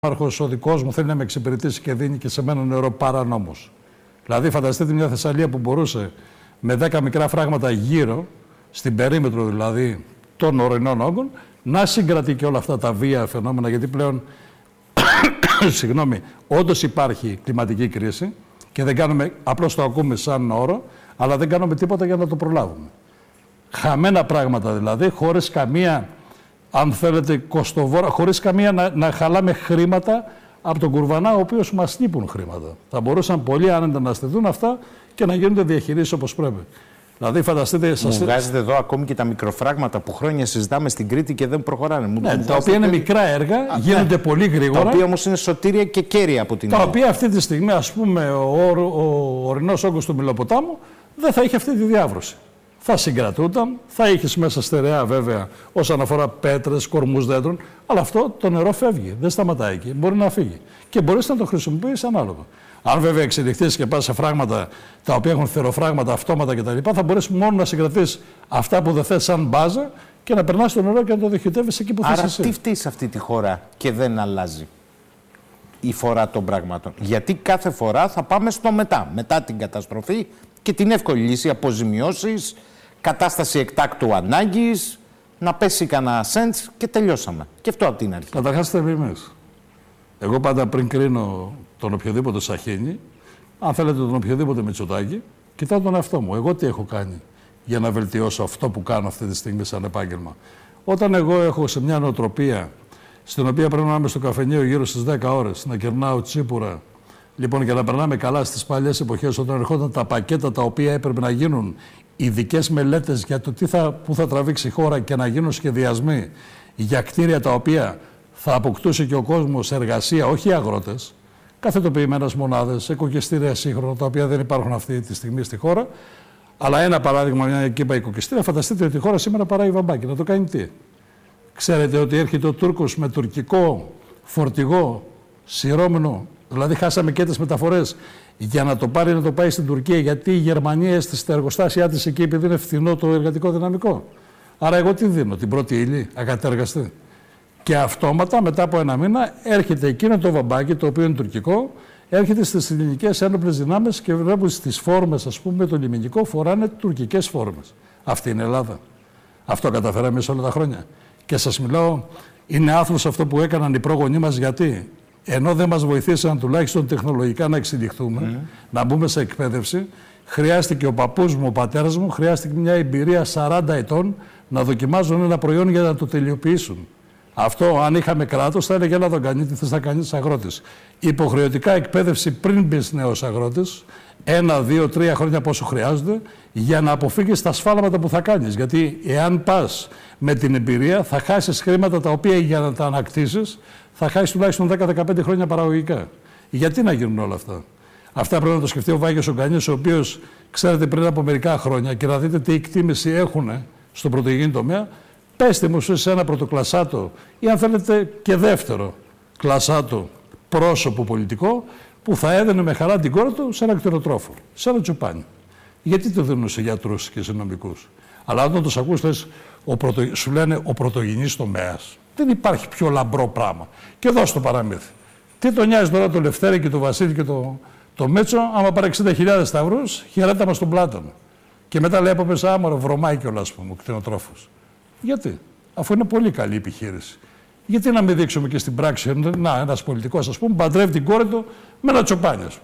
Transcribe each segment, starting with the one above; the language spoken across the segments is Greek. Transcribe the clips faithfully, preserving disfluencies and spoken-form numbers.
Άρχος ο δικός μου θέλει να με εξυπηρετήσει και δίνει και σε μένα νερό παρανόμως. Δηλαδή, φανταστείτε μια Θεσσαλία που μπορούσε με δέκα μικρά φράγματα γύρω, στην περίμετρο δηλαδή των ορεινών όγκων, να συγκρατεί και όλα αυτά τα βία φαινόμενα, γιατί πλέον, συγγνώμη, όντως υπάρχει κλιματική κρίση και δεν κάνουμε, απλώς το ακούμε σαν όρο, αλλά δεν κάνουμε τίποτα για να το προλάβουμε. Χαμένα πράγματα δηλαδή, χωρίς καμία, αν θέλετε, κοστοβόρα, χωρίς καμία να, να χαλάμε χρήματα από τον Κουρβανά, ο οποίος μας λείπουν χρήματα. Θα μπορούσαν πολύ άνετα να στηθούν αυτά και να γίνονται διαχειρήσεις όπως πρέπει. Δηλαδή, φανταστείτε. Μου σας... βγάζετε εδώ ακόμη και τα μικροφράγματα που χρόνια συζητάμε στην Κρήτη και δεν προχωράνε. Μου, ναι, μου τα οποία είναι μικρά έργα, Α, γίνονται ναι. πολύ γρήγορα. Τα οποία όμως είναι σωτήρια και κέρια από την Τα άλλη. οποία αυτή τη στιγμή, ας πούμε, ο, ο, ο ορεινός όγκος του Μηλοποτάμου δεν θα είχε αυτή τη διάβρωση. Θα συγκρατούταν, θα είχε μέσα στερεά βέβαια όσον αφορά πέτρες, κορμούς δέντρων, αλλά αυτό το νερό φεύγει, δεν σταματάει εκεί, μπορεί να φύγει. Και μπορείς να το χρησιμοποιήσεις ανάλογα. Αν βέβαια εξελιχθείς και πας σε φράγματα τα οποία έχουν θεροφράγματα, αυτόματα κτλ., θα μπορείς μόνο να συγκρατείς αυτά που δεν θες σαν μπάζα και να περνάς το νερό και να το διοχετεύεις εκεί που θες εσύ. Άρα τι φταίει σε αυτή τη χώρα και δεν αλλάζει η φορά των πραγμάτων? Γιατί κάθε φορά θα πάμε στο μετά, μετά την καταστροφή και την εύκολη λύση, αποζημιώσεις, κατάσταση εκτάκτου ανάγκης, να πέσει κανένα σέντς και τελειώσαμε. Και αυτό από την αρχή. Καταρχάς θεμείς. Εγώ πάντα πριν κρίνω τον οποιοδήποτε Σαχίνη, αν θέλετε τον οποιοδήποτε Μητσοτάκη, κοιτάω τον εαυτό μου. Εγώ τι έχω κάνει για να βελτιώσω αυτό που κάνω αυτή τη στιγμή σαν επάγγελμα? Όταν εγώ έχω σε μια νοοτροπία στην οποία πρέπει να είμαι στο καφενείο γύρω στις δέκα ώρες, να κερνάω τσίπουρα, λοιπόν, για να περνάμε καλά στις παλιές εποχές, όταν ερχόταν τα πακέτα τα οποία έπρεπε να γίνουν ειδικές μελέτες για το τι θα, που θα τραβήξει η χώρα και να γίνουν σχεδιασμοί για κτίρια τα οποία θα αποκτούσε και ο κόσμος εργασία, όχι οι αγρότες, καθετοποιημένες μονάδες, οικοκυστήρια σύγχρονα, τα οποία δεν υπάρχουν αυτή τη στιγμή στη χώρα. Αλλά ένα παράδειγμα, μια εκεί είπα οικοκυστήρια, φανταστείτε ότι η χώρα σήμερα παράγει βαμπάκι. Να το κάνει τι? Ξέρετε ότι έρχεται ο Τούρκος με τουρκικό φορτηγό σειρώμενο, δηλαδή χάσαμε και τις μεταφορές, για να το πάρει να το πάει στην Τουρκία, γιατί η Γερμανία έστησε τα εργοστάσια της εκεί επειδή είναι φθηνό το εργατικό δυναμικό. Άρα εγώ τι δίνω? Την πρώτη ύλη, ακατέργαστη. Και αυτόματα μετά από ένα μήνα έρχεται εκείνο το βαμπάκι, το οποίο είναι τουρκικό, έρχεται στις ελληνικές ένοπλες δυνάμεις και βλέπουν στις φόρμες, ας πούμε, το λιμενικό φοράνε τουρκικές φόρμες. Αυτή είναι η Ελλάδα. Αυτό καταφέραμε σε όλα τα χρόνια. Και σας μιλάω, είναι άθλος αυτό που έκαναν οι πρόγονοί μας, γιατί ενώ δεν μας βοηθήσαν τουλάχιστον τεχνολογικά να εξελιχθούμε, mm. να μπούμε σε εκπαίδευση, χρειάστηκε ο παππούς μου, ο πατέρας μου, χρειάστηκε μια εμπειρία σαράντα ετών να δοκιμάζουν ένα προϊόν για να το τελειοποιήσουν. Αυτό, αν είχαμε κράτος, θα έλεγε: έλα τον κάνει, τι θες να κάνεις αγρότης. Υποχρεωτικά εκπαίδευση πριν μπεις νέος αγρότης, ένα, δύο, τρία χρόνια πόσο χρειάζονται, για να αποφύγεις τα σφάλματα που θα κάνεις. Γιατί εάν πας με την εμπειρία, θα χάσεις χρήματα τα οποία για να τα ανακτήσεις θα χάσεις τουλάχιστον δέκα με δεκαπέντε χρόνια παραγωγικά. Γιατί να γίνουν όλα αυτά? Αυτά πρέπει να το σκεφτεί ο Βάγιος ο Γκανής, ο οποίος, ξέρετε, πριν από μερικά χρόνια, και να δείτε τι εκτίμηση έχουν στο πρωτογενή τομέα. Πέστε μου σε ένα πρωτοκλασσάτο ή αν θέλετε και δεύτερο κλασσάτο πρόσωπο πολιτικό που θα έδαινε με χαρά την κόρη του σε ένα κτηνοτρόφο, σε ένα τσουπάνι. Γιατί το δίνουν σε γιατρούς και σε νομικούς? Αλλά όταν τους ακούς, λες, ο πρωτο, σου λένε ο πρωτογενής τομέας. Δεν υπάρχει πιο λαμπρό πράγμα. Και εδώ στο παραμύθι. Τι τον νοιάζει τώρα το Λευτέρη και το Βασίλη και το, το Μέτσο, άμα πάρει εξήντα χιλιάδες σταυρούς, χαιρέτα μας στον Πλάτωνο. Και μετά λέει από μέσα, άμορο βρωμάει κιόλας, ας πούμε, ο κτηνοτρόφος. Γιατί? Αφού είναι πολύ καλή επιχείρηση. Γιατί να μην δείξουμε και στην πράξη, να, ένας πολιτικός, ας πούμε, παντρεύει την κόρη του με ένα τσοπάνι, ας πούμε.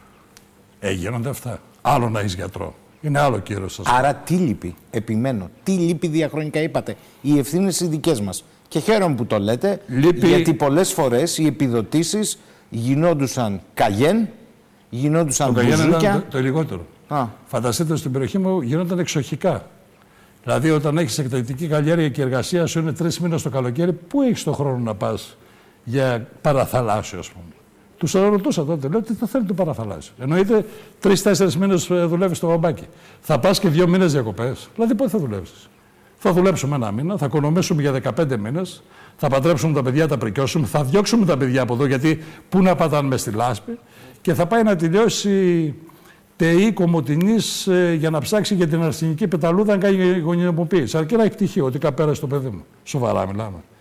Ε, γίνονται αυτά. Άλλο να έχεις γιατρό. Είναι άλλο κύρος, σας πούμε. Άρα τι λείπει? Επιμένω. Τι λείπει διαχρονικά? Είπατε. Οι ευθύνες οι δικές μας. Και χαίρομαι που το λέτε, λείπει... γιατί πολλές φορές οι επιδοτήσεις γινόντουσαν καγέν, γινόντουσαν το μπουζούκια. Ήταν το, το λιγότερο. Α. Φανταστείτε, στην περιοχή μου γινόταν εξοχικά. Δηλαδή, όταν έχεις εκτακτική καλλιέργεια και η εργασία σου είναι τρεις μήνες το καλοκαίρι, πού έχεις τον χρόνο να πας για παραθαλάσσιο, ας πούμε? Τους ρωτούσα τότε, λέω: τι θα θέλει το παραθαλάσσιο? Εννοείται τρεις-τέσσερις μήνες δουλεύεις στο βαμπάκι. Θα πας και δύο μήνες διακοπές. Δηλαδή, πότε θα δουλεύεις? Θα δουλέψουμε ένα μήνα, θα οικονομήσουμε για δεκαπέντε μήνες, θα παντρέψουμε τα παιδιά, τα πρικιώσουμε, θα διώξουμε τα παιδιά από εδώ, γιατί πού να πατάνε μες στη λάσπη, και θα πάει να τελειώσει ΤΕΗ Κομοτηνής ε, για να ψάξει για την αρσενική πεταλούδα, αν κάνει γονιμοποίηση. Αρκεί να έχει τυχείο ότι καπέρασε το παιδί μου. Σοβαρά μιλάμε.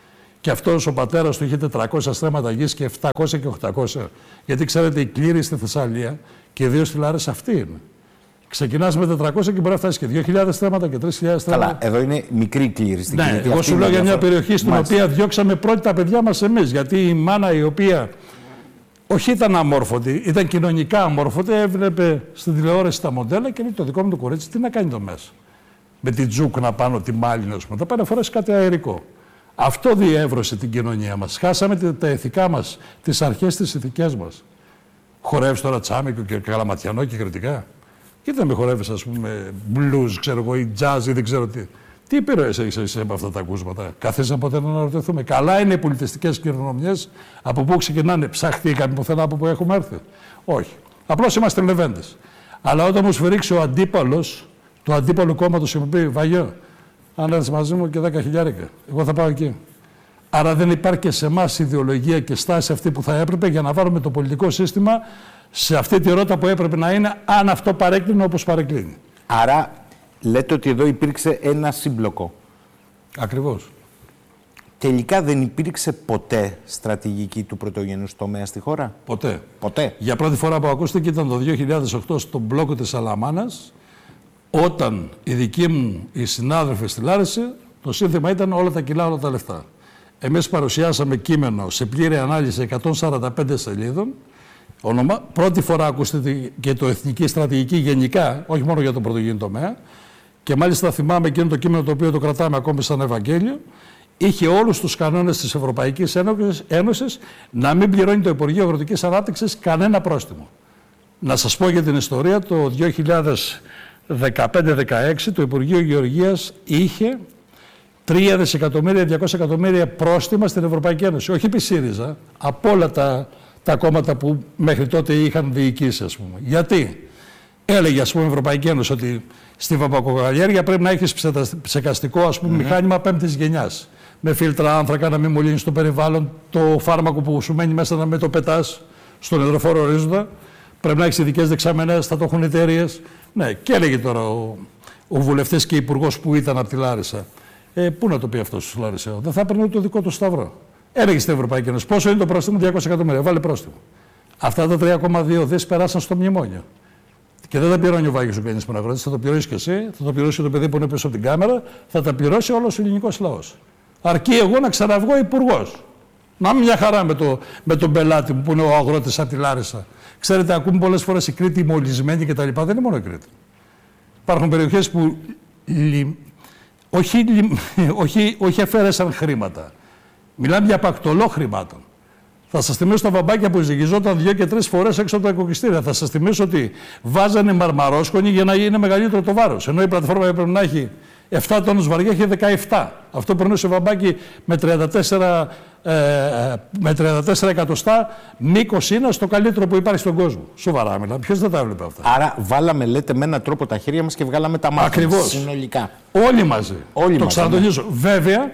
Και αυτός ο πατέρας του είχε τετρακόσια στρέμματα γης και επτακόσια και οκτακόσια. Γιατί ξέρετε, η κλήρη στη Θεσσαλία και ιδίως στη Λάρισα αυτή είναι. Ξεκινάς με τετρακόσια και μπορεί να φτάσει και δύο χιλιάδες στρέμματα και τρεις χιλιάδες στρέμματα. Καλά, εδώ είναι μικρή κλήρη στην ναι, Κρήτη. εγώ σου λέω για μια περιοχή στην Μάλιστα. οποία διώξαμε πρώτη τα παιδιά μας εμείς. Γιατί η μάνα η οποία όχι ήταν αμόρφωτη, ήταν κοινωνικά αμόρφωτη, έβλεπε στην τηλεόραση τα μοντέλα και λέει το δικό μου το κορίτσι τι να κάνει το μέσα. Με την τζούκνα πάνω, τη μάλινο, θα πάει να φορέσει κάτι αερικό. Αυτό διεύρωσε την κοινωνία μας. Χάσαμε τα ηθικά μας, τις αρχές τις ηθικές μας. Χορεύεις τώρα τσάμικο και καλαματιανό και κριτικά. Κοίτα με χορεύεις, ας πούμε, blues, ξέρω εγώ, ή jazz ή δεν ξέρω τι. Τι επιρροές έχεις εσύ από αυτά τα ακούσματα. Καθίσαμε ποτέ να αναρωτηθούμε. Καλά είναι οι πολιτιστικές κληρονομιές. Από πού ξεκινάνε, ψαχτήκαμε πουθενά από πού έχουμε έρθει. Όχι. Απλώς είμαστε λεβέντες. Αλλά όταν μου σφυρίξει ο αντίπαλος του αντίπαλου κόμματος και μου πει Βαγιό, αν έρθεις μαζί μου και δέκα χιλιάρικα, εγώ θα πάω εκεί. Άρα δεν υπάρχει και σε εμάς ιδεολογία και στάση αυτή που θα έπρεπε για να βάλουμε το πολιτικό σύστημα σε αυτή τη ρότα που έπρεπε να είναι, αν αυτό παρέκλεινε όπως παρεκκλίνει. Άρα λέτε ότι εδώ υπήρξε ένα σύμπλοκο. Ακριβώς. Τελικά δεν υπήρξε ποτέ στρατηγική του πρωτογενούς τομέα στη χώρα. Ποτέ. Ποτέ. Για πρώτη φορά που ακούστηκε ήταν το δύο χιλιάδες οκτώ στον μπλόκο της Αλαμάνας, όταν οι δικοί μου οι συνάδελφοι στη Λάρισα, το σύνθημα ήταν όλα τα κιλά, όλα τα λεφτά. Εμείς παρουσιάσαμε κείμενο σε πλήρη ανάλυση εκατόν σαράντα πέντε σελίδων. Όνομα. Πρώτη φορά ακούστηκε και το εθνική στρατηγική γενικά, όχι μόνο για τον πρωτογενή τομέα. Και μάλιστα θυμάμαι εκείνο το κείμενο το οποίο το κρατάμε ακόμη σαν Ευαγγέλιο. Είχε όλους τους κανόνες της Ευρωπαϊκής Ένωσης να μην πληρώνει το Υπουργείο Αγροτικής Ανάπτυξης κανένα πρόστιμο. Να σας πω για την ιστορία, το δύο χιλιάδες δεκαπέντε δεκαέξι το Υπουργείο Γεωργίας είχε τρία δισεκατομμύρια διακόσια εκατομμύρια πρόστιμα στην Ευρωπαϊκή Ένωση. Όχι επί ΣΥΡΙΖΑ, από όλα τα, τα κόμματα που μέχρι τότε είχαν διοικήσει, ας πούμε. Γιατί έλεγε, ας πούμε, η Ευρωπαϊκή Ένωση ότι στη βαμβακοκαλλιέργεια πρέπει να έχεις ψεκαστικό, ας πούμε, mm-hmm. μηχάνημα πέμπτης γενιάς. Με φίλτρα άνθρακα να μην μολύνει το περιβάλλον, το φάρμακο που σου μένει μέσα να μην το πετάς στον υδροφόρο ορίζοντα. Πρέπει να έχεις ειδικές δεξαμενές, θα το έχουν εταιρείες. Ναι, και έλεγε τώρα ο, ο βουλευτής και υπουργός που ήταν από τη Λάρισα. Ε, πού να το πει αυτό στους Λάρισαίους, δεν θα έπαιρνε το δικό του σταυρό. Έλεγε στην Ευρωπαϊκή Ένωση πόσο είναι το πρόστιμο, διακόσια εκατομμύρια. Βάλε πρόστιμο. Αυτά τα τρία κόμμα δύο δις περάσαν στο μνημόνιο. Και δεν τα πληρώνει ο Βάγιος ο Κανής Παναγρώτης, θα το πληρώσει και εσύ, θα το πληρώσει και το παιδί που είναι πίσω από την κάμερα, θα τα πληρώσει όλος ο ελληνικός λαός. Αρκεί εγώ να ξαναβγώ υπουργός. Να είμαι μια χαρά με, το, με τον πελάτη μου που είναι ο αγρότης από τη Λάρισα. Ξέρετε, ακούμε πολλές φορές η Κρήτη μολυσμένη κτλ. Δεν είναι μόνο η Κρήτη. Υπάρχουν περιοχές που λι... όχι, λι... όχι, όχι αφαίρεσαν χρήματα. Μιλάμε για πακτολό χρημάτων. Θα σας θυμίσω τα βαμπάκια που ζυγιζόταν δύο και τρεις φορές έξω από τα οικοκυστήρια. Θα σας θυμίσω ότι βάζανε μαρμαρόσκονη για να είναι μεγαλύτερο το βάρος. Ενώ η πλατφόρμα έπρεπε να έχει επτά τόνους βαριά, είχε δεκαεπτά. Αυτό περνούσε βαμπάκι με τριάντα τέσσερα, ε, με τριάντα τέσσερα εκατοστά μήκος είναι στο καλύτερο που υπάρχει στον κόσμο. Σοβαρά μιλάμε. Ποιος δεν τα έβλεπε αυτά. Άρα βάλαμε, λέτε, με έναν τρόπο τα χέρια μας και βγάλαμε τα μάτια. Ακριβώς. Συνολικά. Όλοι μαζί. Όλοι το ξανατονίζω. Ναι. Βέβαια,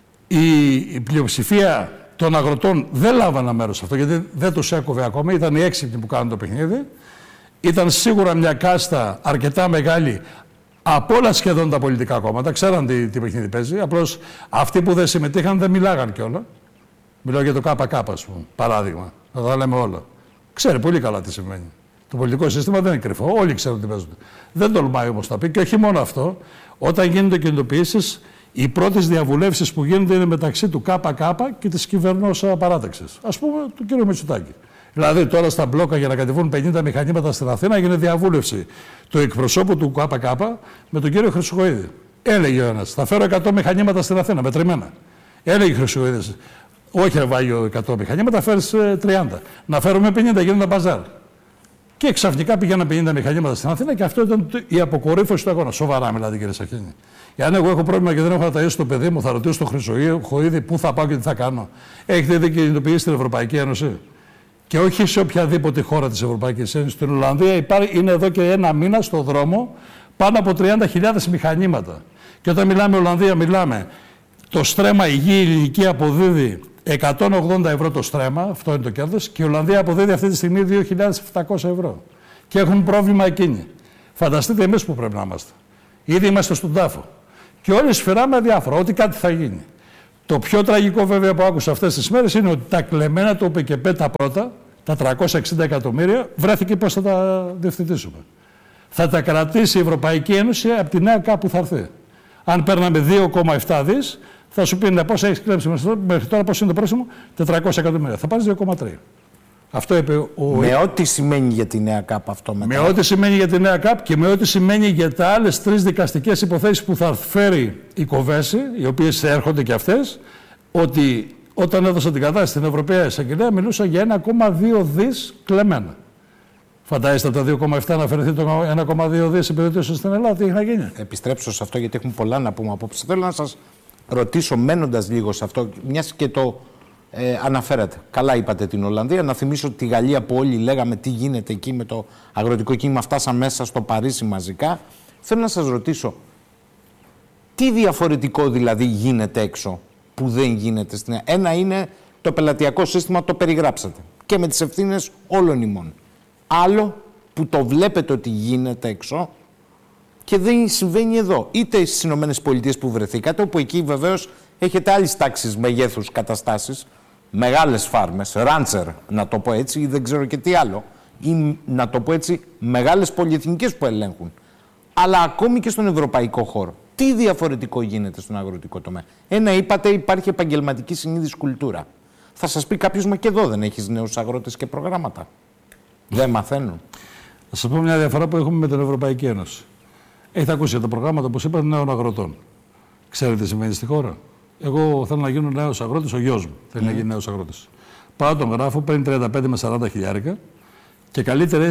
η, η πλειοψηφία των αγροτών δεν λάβανε μέρος σε αυτό, γιατί δεν τους έκοβε ακόμα. Ήταν οι έξυπνοι που κάνουν το παιχνίδι. Ήταν σίγουρα μια κάστα αρκετά μεγάλη από όλα σχεδόν τα πολιτικά κόμματα. Ξέραν τι, τι παιχνίδι παίζει. Απλώς αυτοί που δεν συμμετείχαν δεν μιλάγαν κιόλα. Μιλάω για το ΚΚ, ας πούμε, παράδειγμα. Θα τα λέμε όλα. Ξέρει πολύ καλά τι σημαίνει. Το πολιτικό σύστημα δεν είναι κρυφό. Όλοι ξέρουν τι παίζουν. Δεν τολμάει όμως να πει. Και όχι μόνο αυτό. Όταν γίνονται κινητοποιήσεις, οι πρώτες διαβουλεύσεις που γίνονται είναι μεταξύ του ΚΚ και της κυβερνώσεως παράταξης. Ας πούμε του κ. Μητσοτάκη. Δηλαδή τώρα στα μπλόκα για να κατεβούν πενήντα μηχανήματα στην Αθήνα έγινε διαβούλευση του εκπροσώπου του ΚΚ με τον κύριο Χρυσοχοΐδη. Έλεγε ο ένας, θα φέρω εκατό μηχανήματα στην Αθήνα, μετρημένα. Έλεγε ο Χρυσοχοΐδης, όχι ρε Βάγιο εκατό μηχανήματα, φέρεις τριάντα. Να φέρουμε πενήντα, γίνονται μπαζάρ. Και ξαφνικά πήγαιναν πενήντα μηχανήματα στην Αθήνα και αυτό ήταν η αποκορύφωση του αγώνα. Σοβαρά μιλάτε κύριε Σαχίνη. Αν εγώ έχω πρόβλημα και δεν έχω να ταΐσω το παιδί μου, θα ρωτήσω τον Χρυσοχοΐδη πού θα πάω και τι θα κάνω. Έχετε δει και κινητοποιήσει την Ευρωπαϊκή Ένωση. Και όχι σε οποιαδήποτε χώρα της Ευρωπαϊκής Ένωσης. Στην Ολλανδία υπάρχει, είναι εδώ και ένα μήνα στο δρόμο πάνω από τριάντα χιλιάδες μηχανήματα. Και όταν μιλάμε Ολλανδία, μιλάμε το στρέμμα υγιή ελληνική αποδίδει εκατόν ογδόντα ευρώ το στρέμμα, αυτό είναι το κέρδος, και η Ολλανδία αποδίδει αυτή τη στιγμή δύο χιλιάδες επτακόσια ευρώ. Και έχουν πρόβλημα εκείνοι. Φανταστείτε εμείς που πρέπει να είμαστε. Ήδη είμαστε στον τάφο. Και όλοι σφυράμε διάφορα, ότι κάτι θα γίνει. Το πιο τραγικό βέβαια που άκουσα αυτές τις μέρες είναι ότι τα κλεμμένα του ΟΠΕΚΕΠ τα πρώτα, τα τριακόσια εξήντα εκατομμύρια, βρέθηκε πώς θα τα διευθυντήσουμε. Θα τα κρατήσει η Ευρωπαϊκή Ένωση από τη νέα ΚΑΠ που θα έρθει. Αν παίρναμε δύο κόμμα επτά δις, θα σου πει πόσα έχεις κλέψει μέχρι τώρα, πώς είναι το πρόσημο, τετρακόσια εκατομμύρια. Θα πάρεις δύο κόμμα τρία. Αυτό είπε ο... Με ό,τι σημαίνει για τη νέα ΚΑΠ αυτό μετά. Με ό,τι σημαίνει για τη νέα ΚΑΠ και με ό,τι σημαίνει για τα άλλες τρεις δικαστικές υποθέσεις που θα φέρει η Κοβέση, οι οποίες έρχονται και αυτές, ότι όταν έδωσα την κατάσταση στην Ευρωπαϊκή Εισαγγελία μιλούσα για ένα κόμμα δύο δις κλεμμένα. Φαντάζεστε από τα δύο κόμμα επτά να αφαιρεθεί το ένα κόμμα δύο δις επιδοτήσεων στην Ελλάδα, τι έχει να γίνει. Επιστρέψω σε αυτό γιατί έχουμε πολλά να πούμε απόψε. Θέλω να σας ρωτήσω, μένοντας λίγο σε αυτό, μιας και το ε, αναφέρατε. Καλά είπατε την Ολλανδία. Να θυμίσω τη Γαλλία που όλοι λέγαμε τι γίνεται εκεί με το αγροτικό κίνημα. Φτάσαμε μέσα στο Παρίσι μαζικά. Θέλω να σας ρωτήσω, τι διαφορετικό δηλαδή γίνεται έξω που δεν γίνεται στην Ελλάδα. Ένα είναι το πελατειακό σύστημα, το περιγράψατε. Και με τις ευθύνες όλων ημών. Άλλο που το βλέπετε ότι γίνεται έξω και δεν συμβαίνει εδώ. Είτε στις ΗΠΑ που βρεθήκατε, όπου εκεί βεβαίως έχετε άλλες τάξεις μεγέθους καταστάσεις, μεγάλες φάρμες, ράντσερ να το πω έτσι, ή δεν ξέρω και τι άλλο, ή να το πω έτσι, μεγάλες πολυεθνικές που ελέγχουν. Αλλά ακόμη και στον ευρωπαϊκό χώρο. Τι διαφορετικό γίνεται στον αγροτικό τομέα. Ένα, είπατε, υπάρχει επαγγελματική συνείδηση κουλτούρα. Θα σας πει κάποιος, μα και εδώ δεν έχεις νέους αγρότες και προγράμματα. Δεν μαθαίνουν. Θα σας πω μια διαφορά που έχουμε με την Ευρωπαϊκή Ένωση. Έχετε ακούσει για τα προγράμματα, όπως είπατε, νέων αγροτών. Ξέρετε τι σημαίνει στη χώρα. Εγώ θέλω να γίνω νέος αγρότης, ο γιος μου θέλει mm. να γίνει νέος αγρότης. Πάω τον γράφω, παίρνει τριάντα πέντε με σαράντα χιλιάρικα και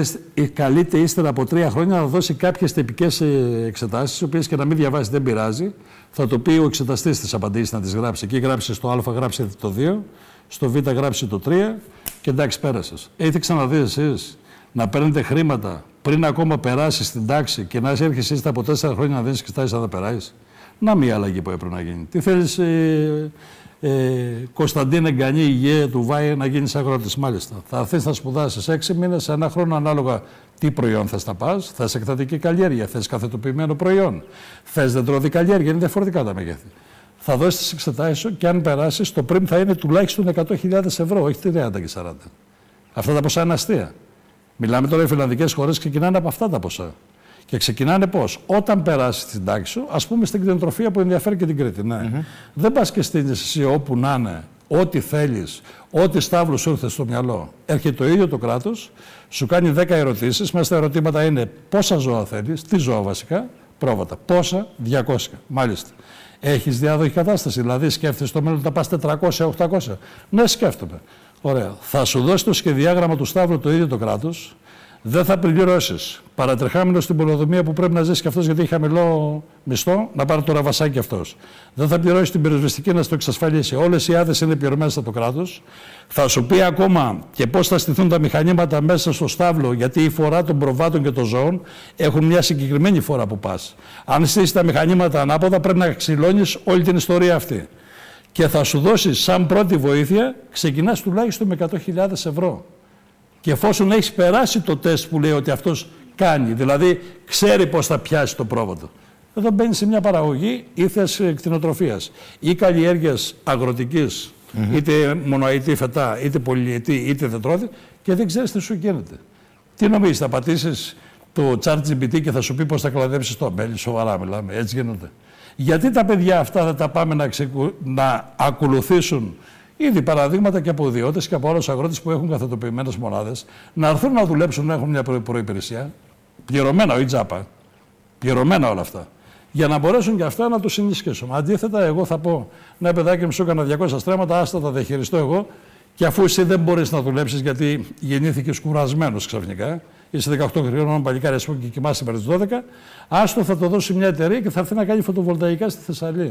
καλείται ύστερα από τρία χρόνια να δώσει κάποιες τυπικές εξετάσεις, τις οποίες και να μην διαβάσει δεν πειράζει. Θα το πει ο εξεταστής τις απαντήσεις να τις γράψει. Εκεί γράψει στο Α, γράψει το δύο, στο Β γράψει το τρία και εντάξει, πέρασες. Έχετε ξαναδεί εσείς να παίρνετε χρήματα πριν ακόμα περάσει στην τάξη και να έρχεσαι ύστερα από τέσσερα χρόνια να δίνεις εξετάσεις αν θα περάσει? Να μία αλλαγή που έπρεπε να γίνει. Τι θέλεις, ε, ε, Κωνσταντίνε Γκανή, ηγέ του ΒΑΙ, να γίνεις αγρότης? Μάλιστα. Θα έρθεις να σπουδάσεις έξι μήνες, ένα χρόνο, ανάλογα τι προϊόν θες να πας. Θες εκτατική καλλιέργεια, θες καθετοποιημένο προϊόν, θες δεντρώδη καλλιέργεια, είναι διαφορετικά τα μεγέθη. Θα δώσεις τις εξετάσεις σου και αν περάσεις, το πριμ θα είναι τουλάχιστον εκατό χιλιάδες ευρώ, όχι τριάντα και σαράντα. Αυτά τα ποσά είναι αστεία. Μιλάμε τώρα, οι φιλανδικές χώρες ξεκινάνε από αυτά τα ποσά. Και ξεκινάνε πώς? Όταν περάσει την τάξη σου, ας πούμε στην κτηνοτροφία που ενδιαφέρει και την Κρήτη. Ναι. Mm-hmm. Δεν πας και στείνεις εσύ όπου να είναι, ό,τι θέλεις, ό,τι στάβλο σου ήρθε στο μυαλό. Έρχεται το ίδιο το κράτος, σου κάνει δέκα ερωτήσεις. Μέσα στα ερωτήματα είναι πόσα ζώα θέλεις, τι ζώα βασικά, πρόβατα. Πόσα? διακόσια. Μάλιστα. Έχεις διάδοχη κατάσταση, δηλαδή σκέφτεσαι στο μέλλον να πας τετρακόσια οχτακόσια. Ναι, σκέφτομαι. Ωραία. Θα σου δώσει το σχεδιάγραμμα του στάβλου το ίδιο το κράτος. Δεν θα πληρώσεις παρατρεχάμενο στην πολεοδομία που πρέπει να ζήσει και αυτός γιατί έχει χαμηλό μισθό, να πάρει το ραβασάκι αυτός. Δεν θα πληρώσει την πυροσβεστική να στο εξασφαλίσει. Όλες οι άδειες είναι πληρωμένες από το κράτος. Θα σου πει ακόμα και πώς θα στηθούν τα μηχανήματα μέσα στο στάβλο, γιατί η φορά των προβάτων και των ζώων έχουν μια συγκεκριμένη φορά που πας. Αν στήσεις τα μηχανήματα ανάποδα, πρέπει να ξυλώνεις όλη την ιστορία αυτή. Και θα σου δώσει σαν πρώτη βοήθεια, ξεκινάς τουλάχιστον με εκατό χιλιάδες ευρώ. Και εφόσον έχεις περάσει το τεστ που λέει ότι αυτός κάνει, δηλαδή ξέρει πώς θα πιάσει το πρόβατο. Εδώ μπαίνει σε μια παραγωγή ήθες κτηνοτροφίας ή καλλιέργειας αγροτικής, mm-hmm. είτε μονοαετή φετά, είτε πολυετή, είτε δεντρώδη και δεν ξέρεις τι σου γίνεται. Τι νομίζεις, θα πατήσεις το ChatGPT και θα σου πει πώς θα κλαδέψεις το αμπέλι? Σοβαρά μιλάμε, έτσι γίνονται. Γιατί τα παιδιά αυτά δεν τα πάμε να, ξεκου... να ακολουθήσουν ήδη παραδείγματα και από ιδιώτες και από άλλους αγρότες που έχουν καθετοποιημένες μονάδες, να έρθουν να δουλέψουν, να έχουν μια προ... προϋπηρεσία, πληρωμένα, όχι τζάπα, πληρωμένα όλα αυτά, για να μπορέσουν και αυτά να τους ενισχύσουν. Αντίθετα, εγώ θα πω, ναι, παιδάκι μου, σου έκανα διακόσια στρέμματα, άστα τα διαχειριστώ εγώ, και αφού εσύ δεν μπορείς να δουλέψεις γιατί γεννήθηκες κουρασμένος ξαφνικά, είσαι δεκαοκτώ χρονών παλικάρι, ας πούμε, και κοιμάσαι μέχρι τις δώδεκα, άστο θα το δώσει μια εταιρεία και θα έρθει να κάνει φωτοβολταϊκά στη Θεσσαλία.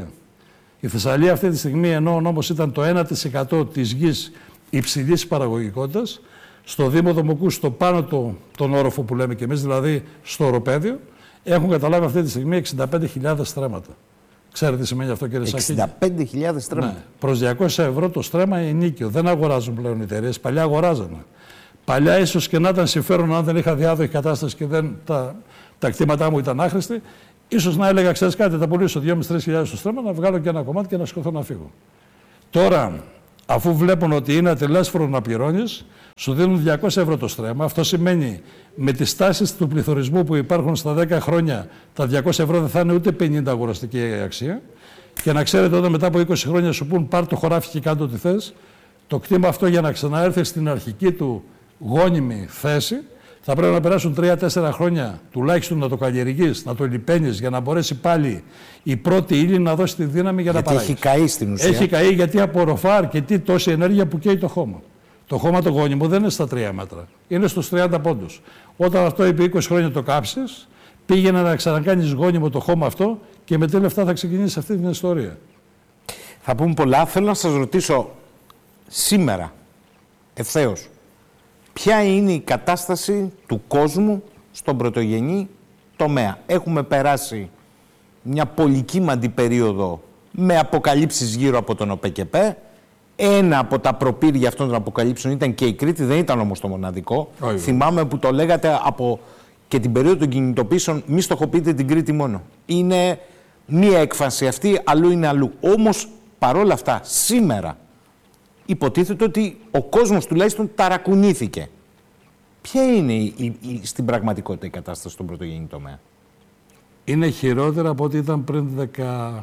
Η Θεσσαλία αυτή τη στιγμή, ενώ ο νόμος ήταν το ένα τοις εκατό της γης υψηλής παραγωγικότητας, στο Δήμο Δομοκού, στο πάνω το, τον όροφο που λέμε και εμείς, δηλαδή στο οροπέδιο, έχουν καταλάβει αυτή τη στιγμή εξήντα πέντε χιλιάδες στρέμματα. Ξέρετε τι σημαίνει αυτό, κύριε Σαχίνη? εξήντα πέντε χιλιάδες στρέμματα. Ναι. Προς διακόσια ευρώ το στρέμμα είναι νίκιο. Δεν αγοράζουν πλέον οι εταιρείες. Παλιά αγοράζανε. Παλιά ίσως και να ήταν συμφέρον αν δεν είχα διάδοχη κατάσταση και δεν, τα, τα κτήματά μου ήταν άχρηστη. Ίσως να έλεγα, ξέρεις κάτι, θα πουλήσω δύο με τρεις χιλιάδες στο στρέμμα, να βγάλω και ένα κομμάτι και να σκοθώ να φύγω. Τώρα, αφού βλέπουν ότι είναι ατελέσφορο να πληρώνεις, σου δίνουν διακόσια ευρώ το στρέμμα. Αυτό σημαίνει με τις τάσεις του πληθωρισμού που υπάρχουν στα δέκα χρόνια, τα διακόσια ευρώ δεν θα είναι ούτε πενήντα αγοραστική αξία. Και να ξέρετε, όταν μετά από είκοσι χρόνια σου πούν πάρ' το χωράφι και κάτω ό,τι θες, το κτήμα αυτό για να ξαναέρθει στην αρχική του γόνιμη θέση, θα πρέπει να περάσουν τρία τέσσερα χρόνια τουλάχιστον να το καλλιεργείς, να το λιπαίνεις για να μπορέσει πάλι η πρώτη ύλη να δώσει τη δύναμη για γιατί να παράγεις. Έχει καεί στην ουσία. Έχει καεί γιατί απορροφά αρκετή τόση ενέργεια που καίει το χώμα. Το χώμα το γόνιμο δεν είναι στα τρία μέτρα, είναι στους τριάντα πόντους. Όταν αυτό επί είκοσι χρόνια το κάψεις, πήγαινε να ξανακάνεις γόνιμο το χώμα αυτό και με τι λεφτά θα ξεκινήσει αυτή την ιστορία. Θα πούμε πολλά. Θέλω να σας ρωτήσω σήμερα, ευθέως, ποια είναι η κατάσταση του κόσμου στον πρωτογενή τομέα. Έχουμε περάσει μια πολυκύμαντη περίοδο με αποκαλύψεις γύρω από τον ΟΠΕΚΕΠΕ. Ένα από τα προπήρια αυτών των αποκαλύψεων ήταν και η Κρήτη, δεν ήταν όμως το μοναδικό. Όχι. Θυμάμαι που το λέγατε από και την περίοδο των κινητοποίησεων, μη στοχοποιείτε την Κρήτη μόνο. Είναι μία έκφανση αυτή, αλλού είναι αλλού. Όμως, παρόλα αυτά, σήμερα υποτίθεται ότι ο κόσμος τουλάχιστον ταρακουνήθηκε. Ποια είναι η, η, η, στην πραγματικότητα η κατάσταση στον πρωτογενή τομέα? Είναι χειρότερα από ό,τι ήταν πριν δεκαπέντε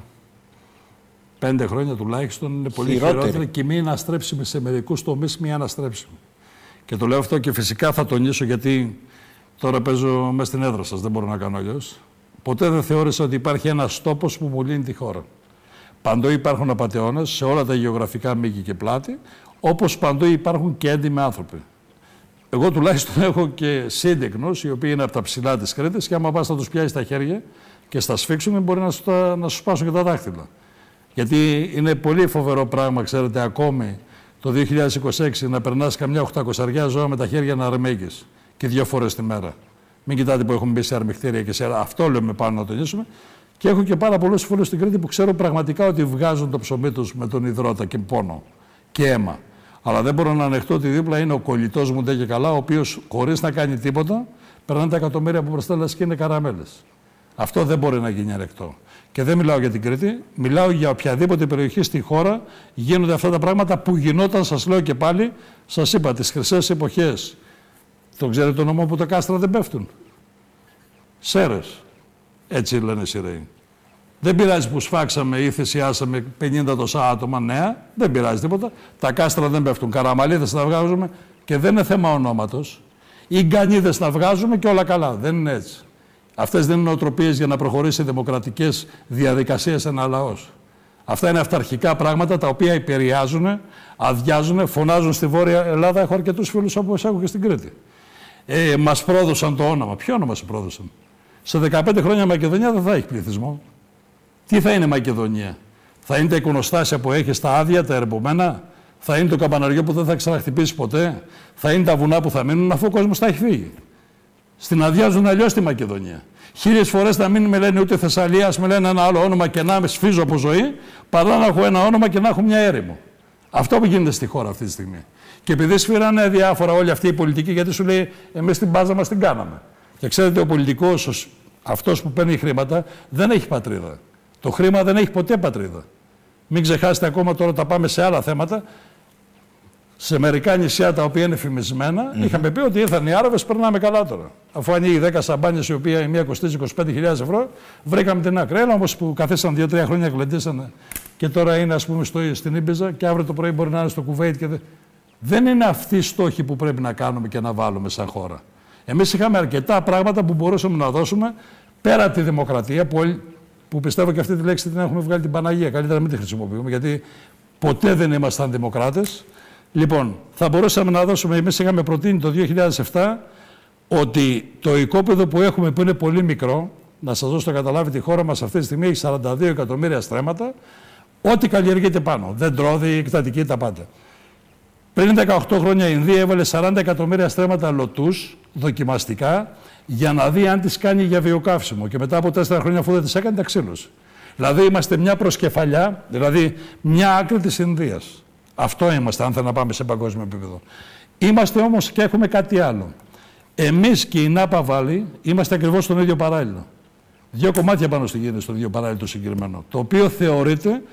χρόνια τουλάχιστον. Είναι πολύ Χειρότερη. χειρότερα και μη αναστρέψιμη σε μερικούς τομείς, μη αναστρέψιμη. Και το λέω αυτό και φυσικά θα τονίσω γιατί τώρα παίζω μέσα στην έδρα σας, δεν μπορώ να κάνω αλλιώς. Ποτέ δεν θεώρησα ότι υπάρχει ένας τόπος που μου λύνει τη χώρα. Παντού υπάρχουν απατεώνες σε όλα τα γεωγραφικά μήκη και πλάτη, όπως παντού υπάρχουν και έντιμοι άνθρωποι. Εγώ τουλάχιστον έχω και σύντεκνους, οι οποίοι είναι από τα ψηλά της Κρήτης και άμα πας να τους πιάσεις τα χέρια και στα σφίξουν, μπορεί να σου, τα, να σου σπάσουν και τα δάχτυλα. Γιατί είναι πολύ φοβερό πράγμα, ξέρετε, ακόμη το δύο χιλιάδες είκοσι έξι να περνάς καμιά οχτακοσαριά ζώα με τα χέρια να αρμέγεις και δύο φορές τη μέρα. Μην κοιτάτε που έχουμε μπει σε αρμιχτήρια και σε αυτό λέμε πάνω να τονίσουμε. Και έχω και πάρα πολλούς φίλους στην Κρήτη που ξέρω πραγματικά ότι βγάζουν το ψωμί τους με τον υδρότα και πόνο και αίμα. Αλλά δεν μπορώ να ανεχτώ ότι δίπλα είναι ο κολλητός μου ντε και καλά, ο οποίος χωρίς να κάνει τίποτα περνάνε τα εκατομμύρια που μπροστά λες και είναι καραμέλες. Αυτό δεν μπορεί να γίνει ανεκτό. Και δεν μιλάω για την Κρήτη, μιλάω για οποιαδήποτε περιοχή στη χώρα γίνονται αυτά τα πράγματα που γινόταν, σας λέω και πάλι, σας είπα, τις χρυσές εποχές. Το ξέρετε το νομό που τα κάστρα δεν πέφτουν? Σέρες. Έτσι λένε οι Συραίοι. Δεν πειράζει που σφάξαμε ή θυσιάσαμε πενήντα τόσα άτομα νέα, δεν πειράζει τίποτα. Τα κάστρα δεν πέφτουν. Καραμαλίδες να βγάζουμε και δεν είναι θέμα ονόματος. Ή γκανίδες να βγάζουμε και όλα καλά. Δεν είναι έτσι. Αυτές δεν είναι νοοτροπίες για να προχωρήσει δημοκρατικές διαδικασίες ένα λαός. Αυτά είναι αυταρχικά πράγματα τα οποία υπεριάζουν, αδειάζουν, φωνάζουν στη Βόρεια Ελλάδα. Έχω αρκετούς φίλους όπως έχω και στην Κρήτη. Ε, μας πρόδωσαν το όνομα. Ποιο όνομα σου πρόδωσαν? Σε δεκαπέντε χρόνια η Μακεδονία δεν θα έχει πληθυσμό. Τι θα είναι η Μακεδονία? Θα είναι τα εικονοστάσια που έχει, τα άδεια, τα ερμπομένα? Θα είναι το καμπαναριό που δεν θα ξαναχτυπήσει ποτέ? Θα είναι τα βουνά που θα μείνουν αφού ο κόσμος θα έχει φύγει? Στην αδειάζουν αλλιώς τη Μακεδονία. Χίλιες φορές να μην με λένε ούτε Θεσσαλία, με λένε ένα άλλο όνομα και να με σφίζω από ζωή, παρά να έχω ένα όνομα και να έχω μια έρημο. Αυτό που γίνεται στη χώρα αυτή τη στιγμή. Και επειδή σφυράνε διάφορα όλη αυτή η πολιτική, γιατί σου λέει εμείς την μπάζα μας την κάναμε. Και ξέρετε, ο πολιτικός, αυτός που παίρνει χρήματα, δεν έχει πατρίδα. Το χρήμα δεν έχει ποτέ πατρίδα. Μην ξεχάσετε ακόμα, τώρα τα πάμε σε άλλα θέματα. Σε μερικά νησιά τα οποία είναι φημισμένα, mm-hmm. είχαμε πει ότι ήρθαν οι Άραβες, περνάμε καλά τώρα. Αφού ανοίγει δέκα σαμπάνιες, η οποία η μία κοστίζει είκοσι πέντε χιλιάδες ευρώ, βρήκαμε την άκρη. Έλα όμως που καθίσαν δύο τρία χρόνια, γλεντήσανε και τώρα είναι ας πούμε στο, στην Ήμπιζα και αύριο το πρωί μπορεί να είναι στο Κουβέιτ. Και δε... Δεν είναι αυτοί οι στόχοι που πρέπει να κάνουμε και να βάλουμε σαν χώρα. Εμείς είχαμε αρκετά πράγματα που μπορούσαμε να δώσουμε πέρα από τη δημοκρατία, που, όλοι, που πιστεύω και αυτή τη λέξη την έχουμε βγάλει την Παναγία. Καλύτερα να μην τη χρησιμοποιούμε, γιατί ποτέ δεν ήμασταν δημοκράτες. Λοιπόν, θα μπορούσαμε να δώσουμε, εμείς είχαμε προτείνει το δύο χιλιάδες επτά ότι το οικόπεδο που έχουμε, που είναι πολύ μικρό, να σας δώσω να καταλάβετε, η χώρα μας αυτή τη στιγμή έχει σαράντα δύο εκατομμύρια στρέμματα, ό,τι καλλιεργείται πάνω, δεντρόδι, εκτατική, τα πάντα. Πριν δεκαοκτώ χρόνια η Ινδία έβαλε σαράντα εκατομμύρια στρέμματα λωτούς, δοκιμαστικά, για να δει αν τις κάνει για βιοκαύσιμο. Και μετά από τέσσερα χρόνια, αφού δεν τις έκανε, τα ξύλωσε. Δηλαδή είμαστε μια προσκεφαλιά, δηλαδή μια άκρη της Ινδίας. Αυτό είμαστε, αν θέλουμε να πάμε σε παγκόσμιο επίπεδο. Είμαστε όμως και έχουμε κάτι άλλο. Εμείς και η Νάπα Βάλι είμαστε ακριβώς στον ίδιο παράλληλο. Δύο κομμάτια πάνω στη γη είναι στο ίδιο παράλληλο το συγκεκριμένο. Το οποίο θεωρείται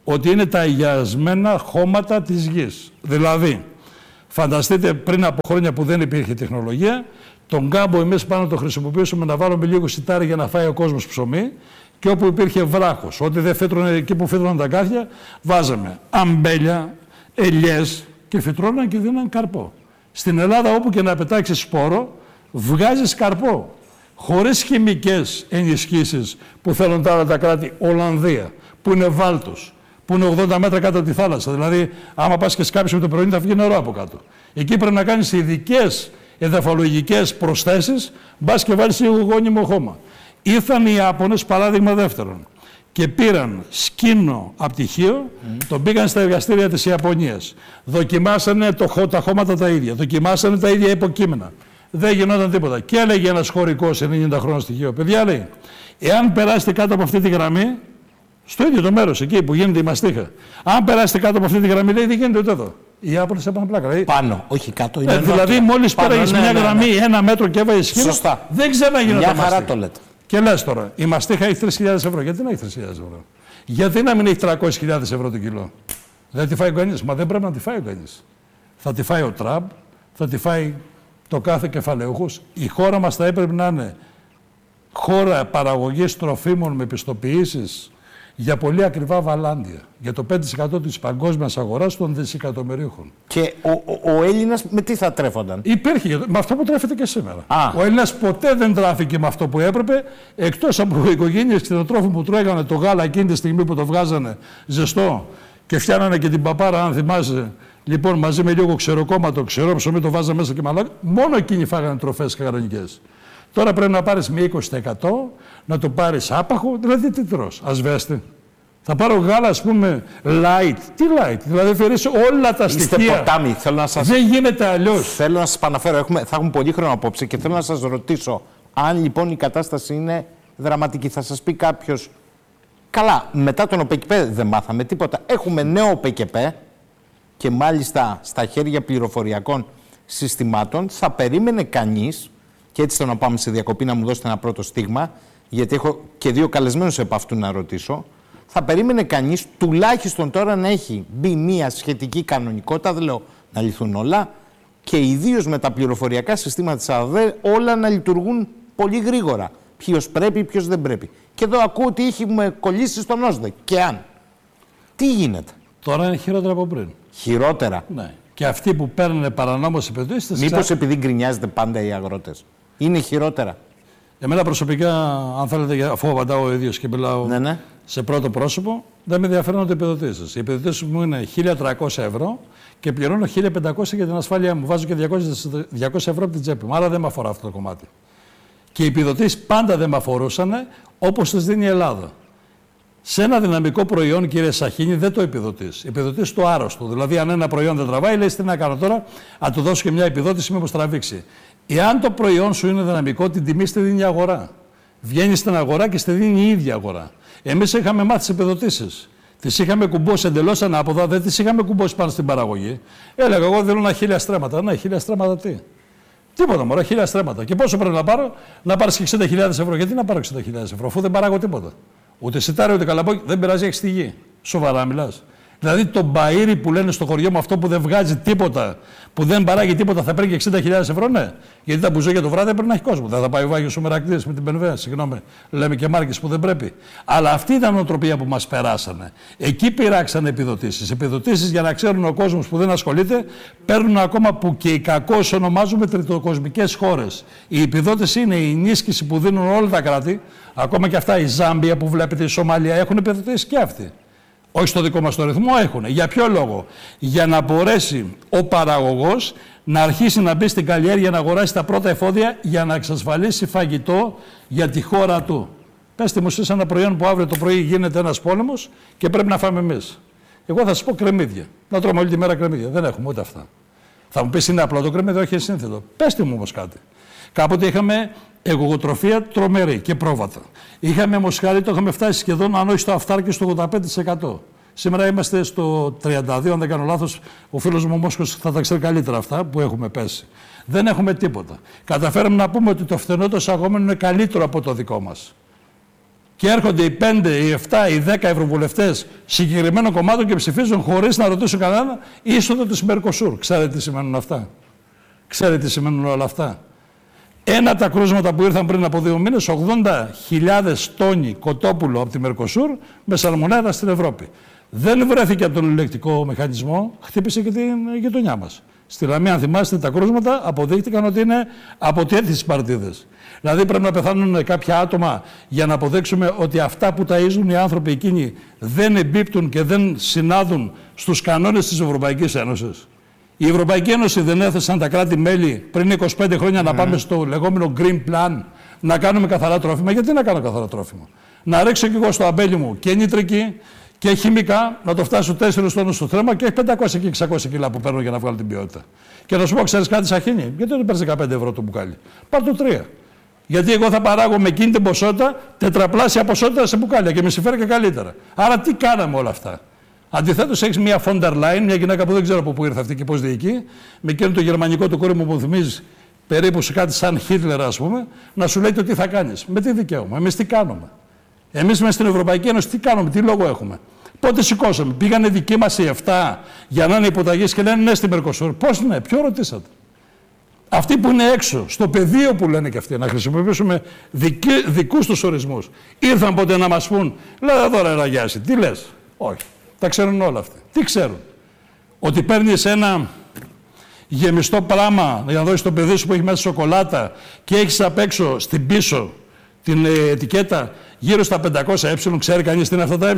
ότι είναι τα αγιασμένα χώματα της γης. Δηλαδή, φανταστείτε πριν από χρόνια που δεν υπήρχε τεχνολογία, τον κάμπο εμείς πάνω το χρησιμοποιούσαμε να βάλουμε λίγο σιτάρι για να φάει ο κόσμος ψωμί και όπου υπήρχε βράχος, ό,τι δεν φύτρωνε εκεί που φύτρωναν τα κάθια, βάζαμε αμπέλια, ελιές και φυτρώναν και δίναν καρπό. Στην Ελλάδα όπου και να πετάξεις σπόρο, βγάζεις καρπό. Χωρίς χημικές ενισχύσεις που θέλουν τα άλλα τα κράτη, Ολλανδία, που είναι βάλτος, που είναι ογδόντα μέτρα κάτω από τη θάλασσα. Δηλαδή, άμα πας και σκάψεις με το πρωί, θα βγει νερό από κάτω. Εκεί πρέπει να κάνεις ειδικές εδαφολογικές προσθέσεις, μπας και βάλεις γόνιμο χώμα. Ήρθαν οι Ιάπωνες, παράδειγμα δεύτερον, και πήραν σκήνο από τυχείο, mm. τον πήγαν στα εργαστήρια της Ιαπωνίας. Δοκιμάσανε το, τα χώματα τα ίδια, δοκιμάσανε τα ίδια υποκείμενα. Δεν γινόταν τίποτα. Και έλεγε ένας χωρικός ενενήντα χρόνων στοιχείο, παιδιά λέει, εάν περάσετε κάτω από αυτή τη γραμμή, στο ίδιο το μέρος, εκεί που γίνεται η μαστίχα, αν περάσετε κάτω από αυτή τη γραμμή, λέει, δεν γίνεται ούτε εδώ. Οι Ιάπωνες έπανε πλάκα. Δηλαδή, πάνω, όχι κάτω. Είναι ε, δηλαδή, μόλις πέραγες ναι, μια ναι, γραμμή, ναι. ένα μέτρο και έβαγες σκήνο, δεν ξέρει να γίνεται. Μια χαρά το λέτε. Και λες τώρα, η μαστίχα έχει τρεις χιλιάδες ευρώ. Γιατί να έχει τρεις χιλιάδες ευρώ? Γιατί να μην έχει τριακόσιες χιλιάδες ευρώ το κιλό? Δεν τη φάει ο κανείς. Μα δεν πρέπει να τη φάει ο κανείς. Θα τη φάει ο Τραμπ, θα τη φάει το κάθε κεφαλαιούχος. Η χώρα μας θα έπρεπε να είναι χώρα παραγωγής τροφίμων με πιστοποιήσεις για πολύ ακριβά βαλάντια. Για το πέντε τοις εκατό της παγκόσμιας αγοράς των δισεκατομμυρίων. Και ο, ο, ο Έλληνας με τι θα τρέφονταν? Υπήρχε, με αυτό που τρέφεται και σήμερα. Α. Ο Έλληνας ποτέ δεν τράφηκε με αυτό που έπρεπε, εκτός από οικογένειες κτηνοτρόφων που τρώγανε το γάλα εκείνη τη στιγμή που το βγάζανε ζεστό και φτιάνανε και την παπάρα, αν θυμάσαι. Λοιπόν, μαζί με λίγο ξεροκόμματο, ξερό ψωμί το βάζανε μέσα και μαλάκι. Μόνο εκείνοι φάγανε τροφές κανονικές. Τώρα πρέπει να πάρεις με είκοσι τοις εκατό, να το πάρεις άπαχο, δηλαδή τι τρως, ασβέστη. Θα πάρω γάλα, ας πούμε, light. Τι light, δηλαδή φέρεις όλα τα Είστε στοιχεία. Είστε ποτάμι, θέλω να σας... Δεν γίνεται αλλιώς. Θέλω να σας παναφέρω, έχουμε, θα έχουμε πολύ χρόνο απόψε και θέλω να σας ρωτήσω, αν λοιπόν η κατάσταση είναι δραματική, θα σας πει κάποιος, καλά, μετά τον ΟΠΕΚΠΕ δεν μάθαμε τίποτα, έχουμε νέο ΟΠΕΚΠΕ και μάλιστα στα χέρια πληροφοριακών συστημάτων, θα περίμενε κανείς, και έτσι θέλω να πάμε σε διακοπή να μου δώσετε ένα πρώτο στίγμα, γιατί έχω και δύο καλεσμένους επ' αυτού να ρωτήσω, θα περίμενε κανείς τουλάχιστον τώρα να έχει μπει μια σχετική κανονικότητα, δεν λέω να λυθούν όλα, και ιδίως με τα πληροφοριακά συστήματα της ΑΔΕ όλα να λειτουργούν πολύ γρήγορα. Ποιος πρέπει, ποιος δεν πρέπει. Και εδώ ακούω ότι έχουμε κολλήσει στον ΟΣΔΕ. Και αν. Τι γίνεται? Τώρα είναι χειρότερα από πριν. Χειρότερα. Ναι. Και αυτοί που παίρνουν παρανόμως επενδύσεις... Μήπως ξα... επειδή γκρινιάζετε πάντα οι αγρότες. Είναι χειρότερα. Εμένα προσωπικά, αν θέλετε, αφού απαντάω ο ίδιος και μιλάω ναι, ναι. σε πρώτο πρόσωπο, δεν με ενδιαφέρουν ούτε οι επιδοτήσεις. Οι επιδοτήσεις μου είναι χίλια τριακόσια ευρώ και πληρώνω χίλια πεντακόσια για την ασφάλειά μου. Βάζω και διακόσια ευρώ από την τσέπη μου. Άρα δεν με αφορά αυτό το κομμάτι. Και οι επιδοτήσεις πάντα δεν με αφορούσαν όπως τις δίνει η Ελλάδα. Σε ένα δυναμικό προϊόν, κύριε Σαχίνη, δεν το επιδοτείς. Επιδοτείς το άρρωστο. Δηλαδή, αν ένα προϊόν δεν τραβάει, λες τι να κάνω τώρα, να του δώσω και μια επιδότηση, μήπως τραβήξει. Εάν το προϊόν σου είναι δυναμικό, την τιμή στη δίνει η αγορά. Βγαίνει στην αγορά και στη δίνει η ίδια αγορά. Εμείς είχαμε μάθει τις επιδοτήσεις. Τις είχαμε κουμπώσει εντελώς ανάποδα, δεν τις είχαμε κουμπώσει πάνω στην παραγωγή. Έλεγα, εγώ θέλω ένα χίλια στρέμματα. Ναι, χίλια στρέμματα τι? Τίποτα, μωρά, χίλια στρέμματα. Και πόσο πρέπει να πάρω? Να πάρεις και εξήντα χιλιάδες ευρώ. Γιατί να πάρω εξήντα χιλιάδες ευρώ, αφού δεν παράγω τίποτα? Ούτε σιτάρι, ούτε καλαμπόκι, δεν πειράζει, έχεις τη γη. Σοβαρά μιλάς? Δηλαδή το μπαΐρι που λένε στο χωριό μου, αυτό που δεν βγάζει τίποτα, που δεν παράγει τίποτα, θα παίρνει και εξήντα χιλιάδες ευρώ, ναι. Γιατί τα μπουζόκια το βράδυ πρέπει να έχει κόσμο. Δεν θα πάει ο Βάγιος ο Μερακλής με την Πενβέα, συγγνώμη, λέμε και μάρκες που δεν πρέπει. Αλλά αυτή ήταν η νοοτροπία που μας περάσανε. Εκεί πειράξανε επιδοτήσεις. Επιδοτήσεις για να ξέρουν ο κόσμος που δεν ασχολείται, παίρνουν ακόμα που και οι κακώς ονομάζουμε τριτοκοσμικές χώρες. Η επιδότηση είναι η ενίσχυση που δίνουν όλα τα κράτη, ακόμα και αυτά η Ζάμπια που βλέπετε, η Σομαλία, έχουν επιδοτήσεις και αυτοί. Όχι στο δικό μας το ρυθμό, έχουν. Για ποιο λόγο? Για να μπορέσει ο παραγωγός να αρχίσει να μπει στην καλλιέργεια, να αγοράσει τα πρώτα εφόδια για να εξασφαλίσει φαγητό για τη χώρα του. Πέστε μου εσείς ένα προϊόν που αύριο το πρωί γίνεται ένας πόλεμος και πρέπει να φάμε εμείς. Εγώ θα σας πω κρεμμύδια. Να τρώμε όλη τη μέρα κρεμμύδια. Δεν έχουμε ούτε αυτά. Θα μου πεις είναι απλό το κρεμμύδι, όχι σύνθετο. Πέστε μου όμως κάτι. Κάποτε είχαμε εγωγοτροφία τρομερή και πρόβατα. Είχαμε μοσχάρι, το είχαμε φτάσει σχεδόν, αν όχι στο αυτάρκη, στο ογδόντα πέντε τοις εκατό. Σήμερα είμαστε στο τριάντα δύο τοις εκατό, αν δεν κάνω λάθος. Ο φίλος μου ο Μόσχος θα τα ξέρει καλύτερα αυτά που έχουμε πέσει. Δεν έχουμε τίποτα. Καταφέραμε να πούμε ότι το φθηνό το εισαγόμενο είναι καλύτερο από το δικό μας. Και έρχονται οι πέντε, οι επτά, οι δέκα ευρωβουλευτές συγκεκριμένων κομμάτων και ψηφίζουν χωρίς να ρωτήσουν κανέναν είσοδο της Μερκοσούρ. Ξέρετε τι σημαίνουν αυτά. Ξέρετε τι σημαίνουν όλα αυτά. Ένα τα κρούσματα που ήρθαν πριν από δύο μήνες, ογδόντα χιλιάδες τόνοι κοτόπουλο από τη Μερκοσούρ με σαλμονέλα στην Ευρώπη. Δεν βρέθηκε από τον ελεκτικό μηχανισμό, χτύπησε και την γειτονιά μας. Στη Λαμία, αν θυμάστε, τα κρούσματα αποδείχτηκαν ότι είναι από τις παρτίδες. Δηλαδή πρέπει να πεθάνουν κάποια άτομα για να αποδείξουμε ότι αυτά που ταΐζουν οι άνθρωποι εκείνοι δεν εμπίπτουν και δεν συνάδουν στους κανόνες της Ευρωπαϊκής Ένωσης. Η Ευρωπαϊκή Ένωση δεν έθεσαν τα κράτη-μέλη πριν είκοσι πέντε χρόνια mm. να πάμε στο λεγόμενο Green Plan, να κάνουμε καθαρά τρόφιμα. Γιατί να κάνω καθαρά τρόφιμα? Να ρίξω κι εγώ στο αμπέλι μου και νητρική και χημικά, να το φτάσω τέσσερις τόνους στο θρέμα και έχει πεντακόσια και εξακόσια κιλά που παίρνω για να βγάλω την ποιότητα. Και να σου πω, ξέρεις κάτι, Σαχίνη, γιατί δεν παίρνεις δεκαπέντε ευρώ το μπουκάλι? Πάρ' το τρία. Γιατί εγώ θα παράγω με εκείνη την ποσότητα τετραπλάσια ποσότητα σε μπουκάλια και με συμφέρει και καλύτερα. Άρα τι κάναμε όλα αυτά? Αντιθέτως, έχεις μια Φόντερ Λάιν, μια γυναίκα που δεν ξέρω από πού ήρθε αυτή και πώς διοικεί, με εκείνο το γερμανικό του κόρη μου που θυμίζει περίπου σε κάτι σαν Χίτλερ, ας πούμε, να σου λέει το τι θα κάνεις. Με τι δικαίωμα? Εμείς τι κάνουμε? Εμείς μέσα στην Ευρωπαϊκή Ένωση τι κάνουμε, τι λόγο έχουμε? Πότε σηκώσαμε? Πήγανε δικοί μας οι εφτά για να είναι υποταγείς και λένε ναι στη Μερκοσούρ. Πώς ναι, ποιο ρωτήσατε? Αυτοί που είναι έξω, στο πεδίο που λένε και αυτοί, να χρησιμοποιήσουμε δικοί, δικούς τους ορισμούς. Ήρθαν ποτέ να μας πούν, λέω τώρα Ραγιάση, τι λες? Όχι. Τα ξέρουν όλα αυτά. Τι ξέρουν? Ότι παίρνεις ένα γεμιστό πράγμα για να δώσεις το παιδί σου που έχει μέσα σοκολάτα και έχεις απ' έξω στην πίσω την ε, ετικέτα γύρω στα πεντακόσια ε. Ξέρει κανείς τι είναι αυτά τα ε?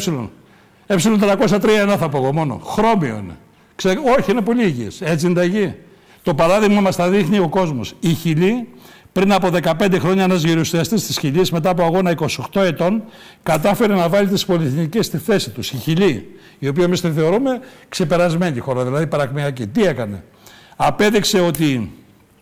Ε τριακόσια τρία ένα θα πω εγώ μόνο. Χρώμιο είναι. Ξέρει, όχι, είναι πολύ υγιής. Έτσι είναι τα υγιή. Το παράδειγμα μας τα δείχνει ο κόσμος. Η Χιλή, πριν από δεκαπέντε χρόνια, ένας γερουσιαστής της Χιλής, μετά από αγώνα είκοσι οκτώ ετών, κατάφερε να βάλει τις πολυεθνικές στη θέση τους. Η Χιλή, η οποία εμείς τη θεωρούμε ξεπερασμένη χώρα, δηλαδή παρακμιακή. Τι έκανε? Απέδειξε ότι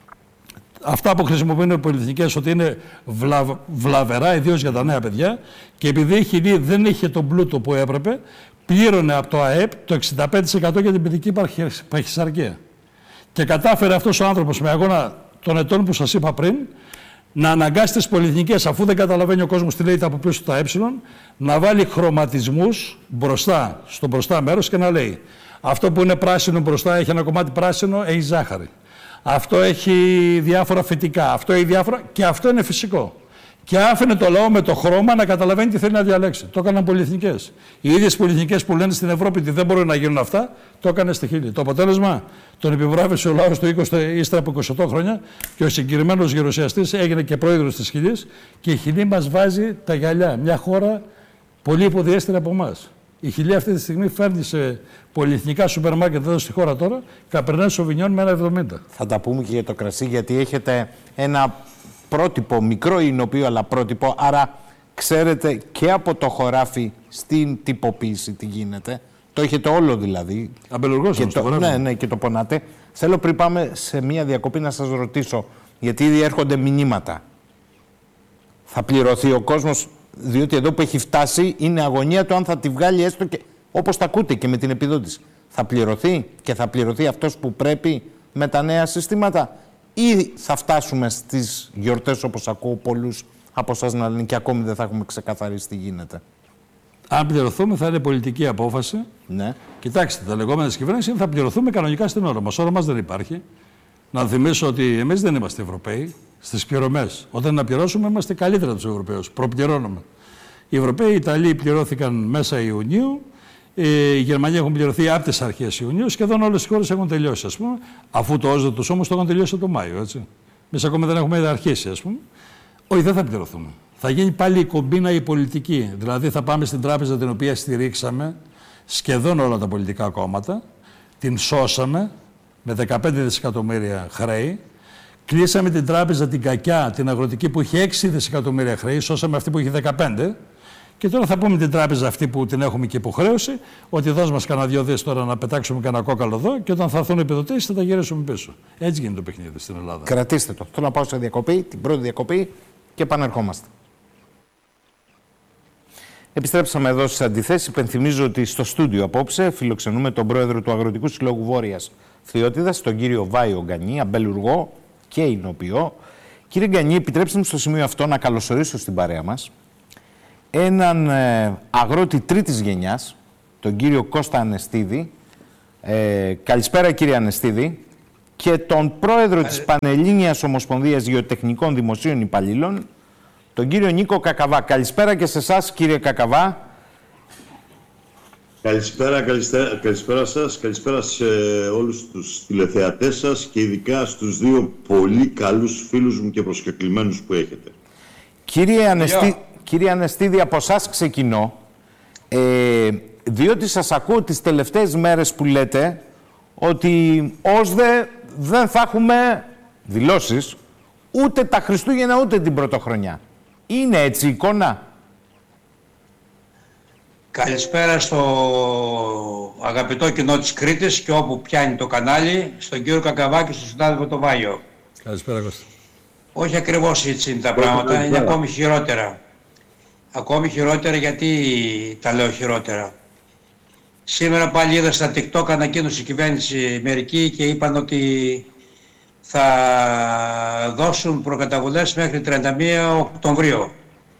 αυτά που χρησιμοποιούν οι πολυεθνικές ότι είναι βλα... βλαβερά, ιδίως για τα νέα παιδιά, και επειδή η Χιλή δεν είχε τον πλούτο που έπρεπε, πλήρωνε από το ΑΕΠ το εξήντα πέντε τοις εκατό για την παιδική παχυσαρκία. Και κατάφερε αυτός ο άνθρωπος με αγώνα των ετών που σας είπα πριν, να αναγκάσει τις πολυεθνικές, αφού δεν καταλαβαίνει ο κόσμος τι λέει από πίσω τα ε, να βάλει χρωματισμούς μπροστά, στο μπροστά μέρος και να λέει αυτό που είναι πράσινο μπροστά έχει ένα κομμάτι πράσινο, έχει ζάχαρη. Αυτό έχει διάφορα φυτικά, αυτό έχει διάφορα και αυτό είναι φυσικό. Και άφηνε το λαό με το χρώμα να καταλαβαίνει τι θέλει να διαλέξει. Το έκαναν πολυεθνικές. Οι ίδιες πολυεθνικές που λένε στην Ευρώπη ότι δεν μπορούν να γίνουν αυτά, το έκανε στη Χιλή. Το αποτέλεσμα, τον επιβράβευσε ο λαός του είκοσι, ύστερα από είκοσι οκτώ χρόνια και ο συγκεκριμένος γερουσιαστής έγινε και πρόεδρος της Χιλής και η Χιλή μας βάζει τα γυαλιά. Μια χώρα πολύ υποδιέστερη από εμάς. Η Χιλή αυτή τη στιγμή φέρνει σε πολυεθνικά σούπερ μάρκετ εδώ στη χώρα τώρα Καπερνέ Σοβινιόν με ένα εβδομήντα. Θα τα πούμε και για το κρασί, γιατί έχετε ένα πρότυπο, μικρό εινοποιείο, αλλά πρότυπο. Άρα ξέρετε και από το χωράφι στην τυποποίηση τι γίνεται. Το έχετε όλο δηλαδή. Αμπελουργός όμως το χωράφι. Ναι, ναι, και το πονάτε. Θέλω πριν πάμε σε μία διακοπή να σας ρωτήσω, γιατί ήδη έρχονται μηνύματα. Θα πληρωθεί ο κόσμος, διότι εδώ που έχει φτάσει είναι αγωνία του αν θα τη βγάλει έστω και όπως τα ακούτε και με την επιδότηση. Θα πληρωθεί και θα πληρωθεί αυτός που πρέπει με τα νέα συστήματα, ή θα φτάσουμε στις γιορτές όπως ακούω πολλούς από εσάς να λένε και ακόμη δεν θα έχουμε ξεκαθαρίσει τι γίνεται? Αν πληρωθούμε θα είναι πολιτική απόφαση. Ναι. Κοιτάξτε, τα λεγόμενα της κυβέρνησης θα πληρωθούμε κανονικά στην ώρα μας. Ώρα μας δεν υπάρχει. Να θυμίσω ότι εμείς δεν είμαστε Ευρωπαίοι στις πληρωμές. Όταν να πληρώσουμε είμαστε καλύτερα τους Ευρωπαίους. Προπληρώνουμε. Οι Ευρωπαίοι, οι Ιταλοί πληρώθηκαν μέσα Ιουνίου. Οι Γερμανοί έχουν πληρωθεί από τις αρχές Ιουνίου. Σχεδόν όλες οι χώρες έχουν τελειώσει, ας πούμε. Αφού το όζο τους όμως το έχουν τελειώσει το Μάιο, έτσι. Εμείς ακόμα δεν έχουμε αρχίσει, ας πούμε. Όχι, δεν θα πληρωθούμε. Θα γίνει πάλι η κομπίνα η πολιτική. Δηλαδή θα πάμε στην τράπεζα την οποία στηρίξαμε σχεδόν όλα τα πολιτικά κόμματα. Την σώσαμε με δεκαπέντε δισεκατομμύρια χρέη. Κλείσαμε την τράπεζα την κακιά, την αγροτική που είχε έξι δισεκατομμύρια χρέη. Σώσαμε αυτή που είχε δεκαπέντε. Και τώρα θα πούμε την τράπεζα αυτή που την έχουμε και υποχρέωση, ότι δώσ' μας κανένα δυο δις τώρα να πετάξουμε κανένα κόκαλο εδώ και όταν θα έρθουν επιδοτήσεις θα τα γυρίσουμε πίσω. Έτσι γίνεται το παιχνίδι στην Ελλάδα. Κρατήστε το. Θέλω να πάω σε διακοπή, την πρώτη διακοπή και επανερχόμαστε. Επιστρέψαμε εδώ στις αντιθέσεις. Υπενθυμίζω ότι στο στούντιο απόψε φιλοξενούμε τον πρόεδρο του Αγροτικού Συλλόγου Βόρειας Φθιώτιδας, τον κύριο Βάιο Γκανή, αμπελουργό και εινοποιό. Κύριε Γκανή, επιτρέψτε μου στο σημείο αυτό να καλωσορίσω στην παρέα μας έναν ε, αγρότη τρίτης γενιάς, τον κύριο Κώστα Ανεστίδη. Ε, καλησπέρα κύριε Ανεστίδη. Και τον πρόεδρο της Πανελλήνιας Ομοσπονδίας Γεωτεχνικών Δημοσίων Υπαλλήλων, τον κύριο Νίκο Κακαβά. Καλησπέρα και σε εσάς κύριε Κακαβά. Καλησπέρα, καλησπέρα, καλησπέρα σας, καλησπέρα σε όλους τους τηλεθεατές σας και ειδικά στους δύο πολύ καλούς φίλους μου και προσκεκλημένους που έχετε. Κύριε, Ανεστή, κύριε Ανεστίδη, από εσάς ξεκινώ, ε, διότι σας ακούω τις τελευταίες μέρες που λέτε ότι ως δε δεν θα έχουμε δηλώσεις ούτε τα Χριστούγεννα ούτε την Πρωτοχρονιά. Είναι έτσι η εικόνα? Καλησπέρα στο αγαπητό κοινό της Κρήτης και όπου πιάνει το κανάλι, στον κύριο Κακαβά και στον συνάδελφο το Βάγιο. Καλησπέρα Κώστα. Όχι ακριβώς έτσι είναι τα πράγματα, είναι ακόμη χειρότερα. Ακόμη χειρότερα γιατί τα λέω χειρότερα. Σήμερα πάλι είδα στα TikTok ανακοίνωση η κυβέρνηση μερική και είπαν ότι θα δώσουν προκαταβολές μέχρι τριάντα μία Οκτωβρίου.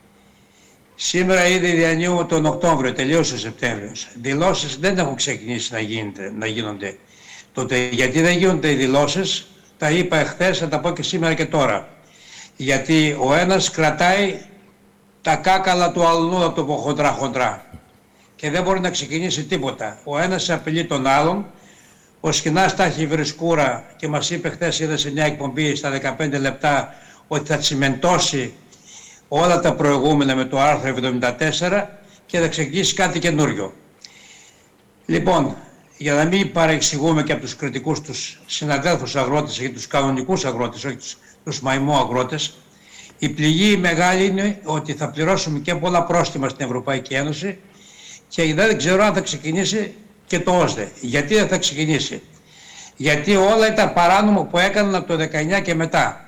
Σήμερα ήδη διανύουμε τον Οκτώβριο, τελείωσε ο Σεπτέμβριος. Δηλώσεις δεν έχουν ξεκινήσει να, γίνεται, να γίνονται. Τότε γιατί δεν γίνονται οι δηλώσεις, τα είπα εχθές, θα τα πω και σήμερα και τώρα. Γιατί ο ένας κρατάει τα κάκαλα του αλλού, να το πω χοντρά χοντρά. Και δεν μπορεί να ξεκινήσει τίποτα. Ο ένας απειλεί τον άλλον. Ο Σκινάς τα έχει βρισκούρα και μας είπε χθες, είδα σε μια εκπομπή στα δεκαπέντε λεπτά, ότι θα τσιμεντώσει όλα τα προηγούμενα με το άρθρο εβδομήντα τέσσερα και θα ξεκινήσει κάτι καινούριο. Λοιπόν, για να μην παρεξηγούμε και από τους κριτικούς τους συναδέλφους αγρότες ή τους κανονικούς αγρότες, όχι τους, τους μαϊμό αγρότες, η πληγή μεγάλη είναι ότι θα πληρώσουμε και πολλά πρόστιμα στην Ευρωπαϊκή Ένωση και δεν ξέρω αν θα ξεκινήσει και το ΩΣΔΕ. Γιατί δεν θα ξεκινήσει? Γιατί όλα ήταν παράνομο που έκαναν από το δεκαεννιά και μετά.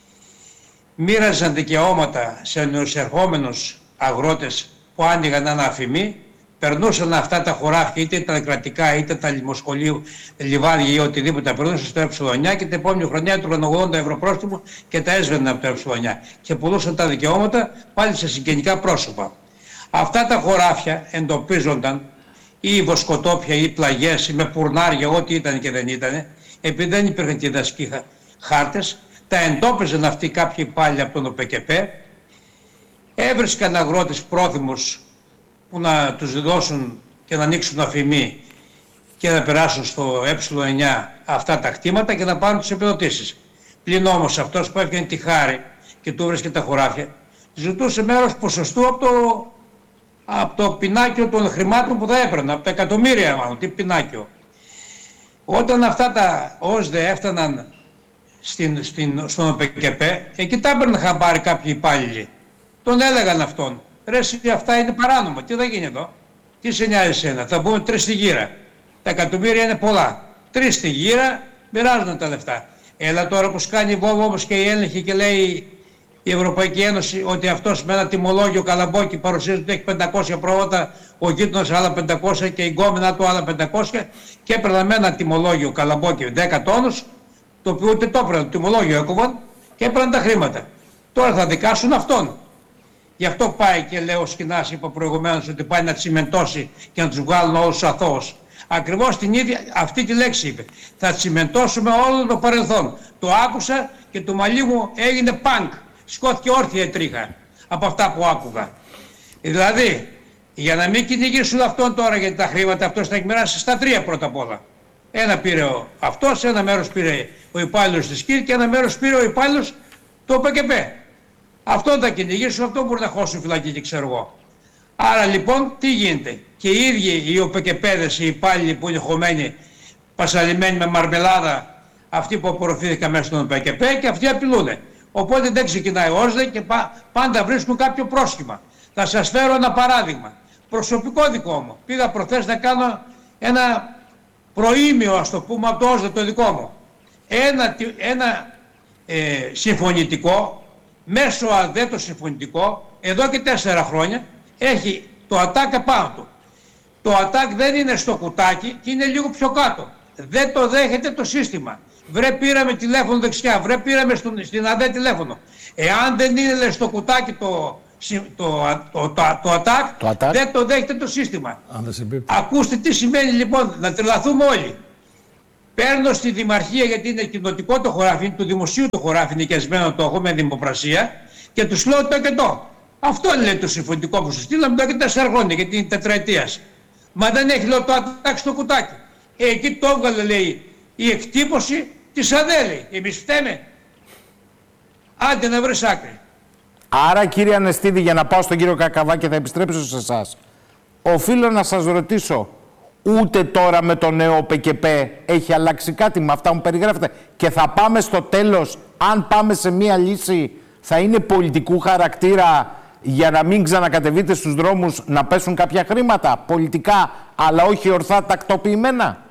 Μοίραζαν δικαιώματα σε νεοσερχόμενους αγρότες που άνοιγαν ένα αφημί, περνούσαν αυτά τα χωράφια, είτε τα κρατικά είτε τα λιμοσχολείου, λιβάδια ή οτιδήποτε, περνούσαν στο ε εννιά και την επόμενη χρονιά του ογδόντα ευρώ πρόστιμο και τα έσβαιναν από το ε εννιά και πουλούσαν τα δικαιώματα πάλι σε συγγενικά πρόσωπα. Αυτά τα χωράφια εντοπίζονταν ή βοσκοτόπια ή πλαγιές ή με πουρνάρια, ό,τι ήταν και δεν ήταν, επειδή δεν υπήρχαν και δασικοί χάρτες, τα εντόπιζαν αυτοί κάποιοι πάλι από τον ΟΠΕΚΕΠΕ, έβρισκαν αγρότες πρόθυμους που να τους δώσουν και να ανοίξουν αφημί και να περάσουν στο ε εννιά αυτά τα κτήματα και να πάρουν τις επιδοτήσεις. Πλην όμως αυτός που έφτιανε τη χάρη και του βρίσκε τα χωράφια, ζητούσε μέρος ποσοστού από το, από το πινάκιο των χρημάτων που θα έπαιρνε, από τα εκατομμύρια μάλλον, τι πινάκιο. Όταν αυτά τα ΩΣΔΕ έφταναν στην, στην, στον ΟΠΕΚΕΠΕ, εκεί τα έπαιρναν χαμπάρι κάποιοι υπάλληλοι. Τον έλεγαν αυτόν, ρε εσύ αυτά είναι παράνομα, τι θα γίνει εδώ, τι σε νοιάζει εσένα, θα μπούμε τρεις στη γύρα. Τα εκατομμύρια είναι πολλά. Τρεις στη γύρα, μοιράζουν τα λεφτά. Έλα τώρα που σκάνει η Βόβο όπως και η έλεγχη και λέει η Ευρωπαϊκή Ένωση ότι αυτός με ένα τιμολόγιο καλαμπόκι παρουσιάζει ότι έχει πεντακόσια προϊόντα, ο γείτονας άλλα πεντακόσια και η γκόμενα του άλλα πεντακόσια και έπαιρναν με ένα τιμολόγιο καλαμπόκι δέκα τόνους, το οποίο ούτε το έπαιρναν, το τιμολόγιο έκοβαν και έπαιρναν τα χρήματα. Τώρα θα δικάσουν αυτόν. Γι' αυτό πάει και λέει ο Σκινάς, είπα προηγουμένως, ότι πάει να τσιμεντώσει και να τους βγάλουν όλους τους αθώους. Ακριβώς την ίδια αυτή τη λέξη είπε. Θα τσιμεντώσουμε όλο το παρελθόν. Το άκουσα και το μαλλί μου έγινε πανκ. Σκόθηκε όρθια η τρίχα από αυτά που άκουγα. Δηλαδή, για να μην κυνηγήσουν αυτόν τώρα, γιατί τα χρήματα αυτός θα έχει μοιράσει στα τρία πρώτα απ' όλα. Ένα πήρε ο αυτός, ένα μέρος πήρε ο υπάλληλος της ΚΙΡ και ένα μέρος πήρε ο υπάλληλος του ΟΠΕΚΕΠΕ. Αυτό θα κυνηγήσουν, αυτό μπορεί να χώσουν φυλακή και ξέρω εγώ. Άρα λοιπόν τι γίνεται? Και οι ίδιοι οι ΟΠΕΚΕΠΕδες, οι υπάλληλοι που είναι χωμένοι, πασαλιμένοι με μαρμελάδα, αυτοί που απορροφήθηκαν μέσα στον ΟΠΕΚΕΠΕ και αυτοί απειλούν. Οπότε δεν ξεκινάει ΩΣΔΕ και πα, πάντα βρίσκουν κάποιο πρόσχημα. Θα σας φέρω ένα παράδειγμα. Προσωπικό δικό μου. Πήγα προχθές να κάνω ένα προήμιο, ας το πούμε, από το ΩΣΔΕ το δικό μου. Ένα, ένα ε, συμφωνητικό, μέσω αδέτο συμφωνητικό, εδώ και τέσσερα χρόνια, έχει το ΑΤΑΚ επάνω του. Το ΑΤΑΚ δεν είναι στο κουτάκι και είναι λίγο πιο κάτω. Δεν το δέχεται το σύστημα. Βρε πήραμε τηλέφωνο δεξιά, βρε πήραμε στον, στην ΑΔΕ τηλέφωνο. Εάν δεν είναι λέει, στο κουτάκι το το, το, το, το, ατάκ, το ατάκ δεν το δέχεται το σύστημα. Αν Ακούστε τι σημαίνει λοιπόν, να τρελαθούμε όλοι. Παίρνω στη Δημαρχία, γιατί είναι κοινοτικό το χωράφι, του δημοσίου το χωράφι, νοικιασμένο το έχω με δημοπρασία, και τους λέω το και το. Αυτό λέει το συμφωνητικό που σου στείλαμε εδώ και τέσσερα χρόνια, γιατί είναι τετραετίας. Μα δεν έχει, λέω, το ατάκ στο κουτάκι. Ε, εκεί το έβγαλε, λέει, η εκτύπωση της ΑΔΕ, λέει. Εμείς φταίμε. Άντε να βρεις άκρη. Άρα, κύριε Ανεστίδη, για να πάω στον κύριο Κακαβά και θα επιστρέψω σε εσάς, οφείλω να σας ρωτήσω, ούτε τώρα με το νέο ΠΚΠ έχει αλλάξει κάτι με αυτά που περιγράφετε, και θα πάμε στο τέλος, αν πάμε σε μία λύση, θα είναι πολιτικού χαρακτήρα για να μην ξανακατεβείτε στους δρόμους, να πέσουν κάποια χρήματα πολιτικά, αλλά όχι ορθά τακτοποιημένα?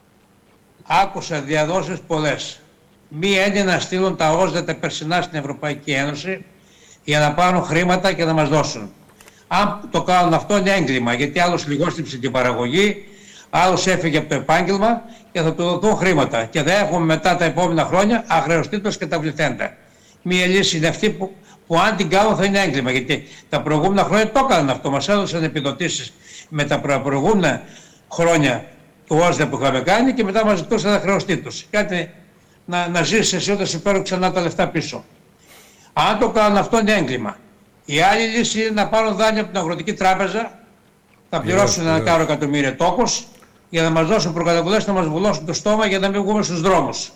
Άκουσα διαδόσεις πολλές. Μία είναι να στείλουν τα ΟΣΔΕ τα περσινά στην Ευρωπαϊκή Ένωση για να πάρουν χρήματα και να μας δώσουν. Αν το κάνουν αυτό είναι έγκλημα, γιατί άλλος λιγόστηψε την παραγωγή, άλλος έφυγε από το επάγγελμα και θα του δοθούν χρήματα. Και θα έχουμε μετά τα επόμενα χρόνια αχρεωστήτως και τα βληθέντα. Μία λύση είναι αυτή που, που αν την κάνουν θα είναι έγκλημα, γιατί τα προηγούμενα χρόνια το έκαναν αυτό. Μας έδωσαν επιδοτήσεις με τα προηγούμενα χρόνια του ΟΣΔΕ που είχαμε κάνει και μετά μας ζητούσαν αχρεωστήτως. Κάτι να, να ζήσεις εσύ όταν σου παίρνουν ξανά τα λεφτά πίσω. Αν το κάνουν αυτό είναι έγκλημα. Η άλλη λύση είναι να πάρουν δάνεια από την Αγροτική Τράπεζα, θα πληρώσουν ένα κάρο εκατομμύρια τόκος για να μας δώσουν προκαταβολές, να μας βουλώσουν το στόμα για να μην βγούμε στους δρόμους.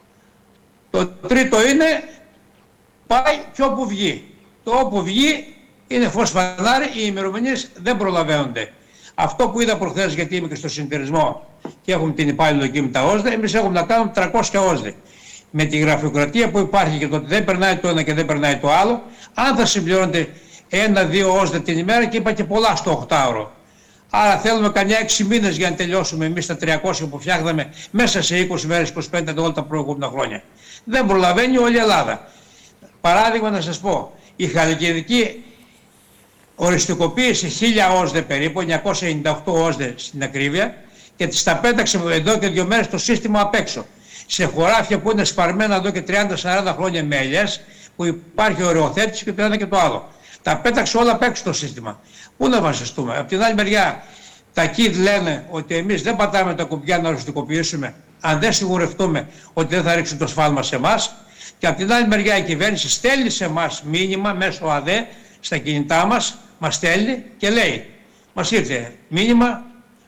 Το τρίτο είναι πάει και όπου βγει. Το όπου βγει είναι φως φανάρι, οι ημερομηνίες δεν προλαβαίνονται. Αυτό που είδα προχθές, γιατί είμαι και στο συνεταιρισμό και έχουμε την υπάλληλο εκεί με τα ΟΣΔΕ, εμείς έχουμε να κάνουμε τριακόσια ΟΣΔΕ. Με τη γραφειοκρατία που υπάρχει και το ότι δεν περνάει το ένα και δεν περνάει το άλλο, αν θα συμπληρώνεται ένα-δύο ΟΣΔΕ την ημέρα, και είπα και πολλά στο οχτάωρο. Άρα θέλουμε κανένα έξι μήνες για να τελειώσουμε εμείς τα τριακόσια που φτιάχναμε μέσα σε είκοσι μέρες, είκοσι πέντε όλα τα προηγούμενα χρόνια. Δεν προλαβαίνει όλη η Ελλάδα. Παράδειγμα να σας πω, η χαλκιδική οριστικοποίησε χίλια ΟΣΔΕ περίπου, εννιακόσια ενενήντα οκτώ ΟΣΔΕ στην ακρίβεια, και τις τα πέταξε εδώ και δύο μέρες το σύστημα απ' έξω. Σε χωράφια που είναι σπαρμένα εδώ και τριάντα σαράντα χρόνια με ελιές, που υπάρχει οριοθέτηση και το ένα και το άλλο. Τα πέταξε όλα απ' έξω το σύστημα. Πού να βασιστούμε? Απ' την άλλη μεριά, τα ΚΙΔ λένε ότι εμείς δεν πατάμε τα κουμπιά να οριστικοποιήσουμε, αν δεν σιγουρευτούμε ότι δεν θα ρίξουν το σφάλμα σε εμάς. Και απ' την άλλη μεριά η κυβέρνηση στέλνει σε εμάς μήνυμα μέσω ΑΔΕ στα κινητά μας, μας στέλνει και λέει, μας ήρθε μήνυμα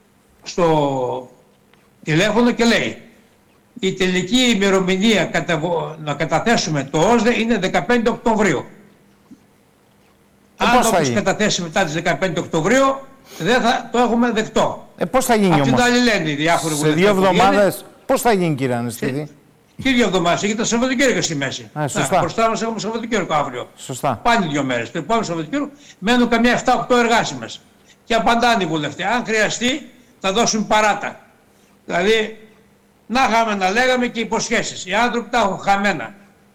στο τηλέφωνο και λέει, η τελική ημερομηνία καταβο... να καταθέσουμε το ΟΣΔΕ είναι δεκαπέντε Οκτωβρίου. Ε, Αν όπως καταθέσει μετά τις δεκαπέντε Οκτωβρίου, δεν θα το έχουμε δεκτό. Ε, πώς θα γίνει όμως? Απ' την άλλη λένε οι διάφοροι σε δύο εβδομάδες, πώς θα γίνει, κύριε Ανεστίδη? Και δύο εβδομάδες, έχει το Σαββατοκύριακο στη μέση. Α, σωστά. Να, μπροστά μας έχουμε Σαββατοκύριακο αύριο. Σωστά. Πάνε δύο μέρες. Το επόμενο Σαββατοκύριακο μένουν καμιά επτά οκτώ εργάσιμες. Και απαντάνε οι βουλευτές. Αν χρειαστεί, θα δώσουν παράτα. Δηλαδή, να είχαμε να λέγαμε και υποσχέσεις. Οι άνθρωποι τα έχουν χαμένα.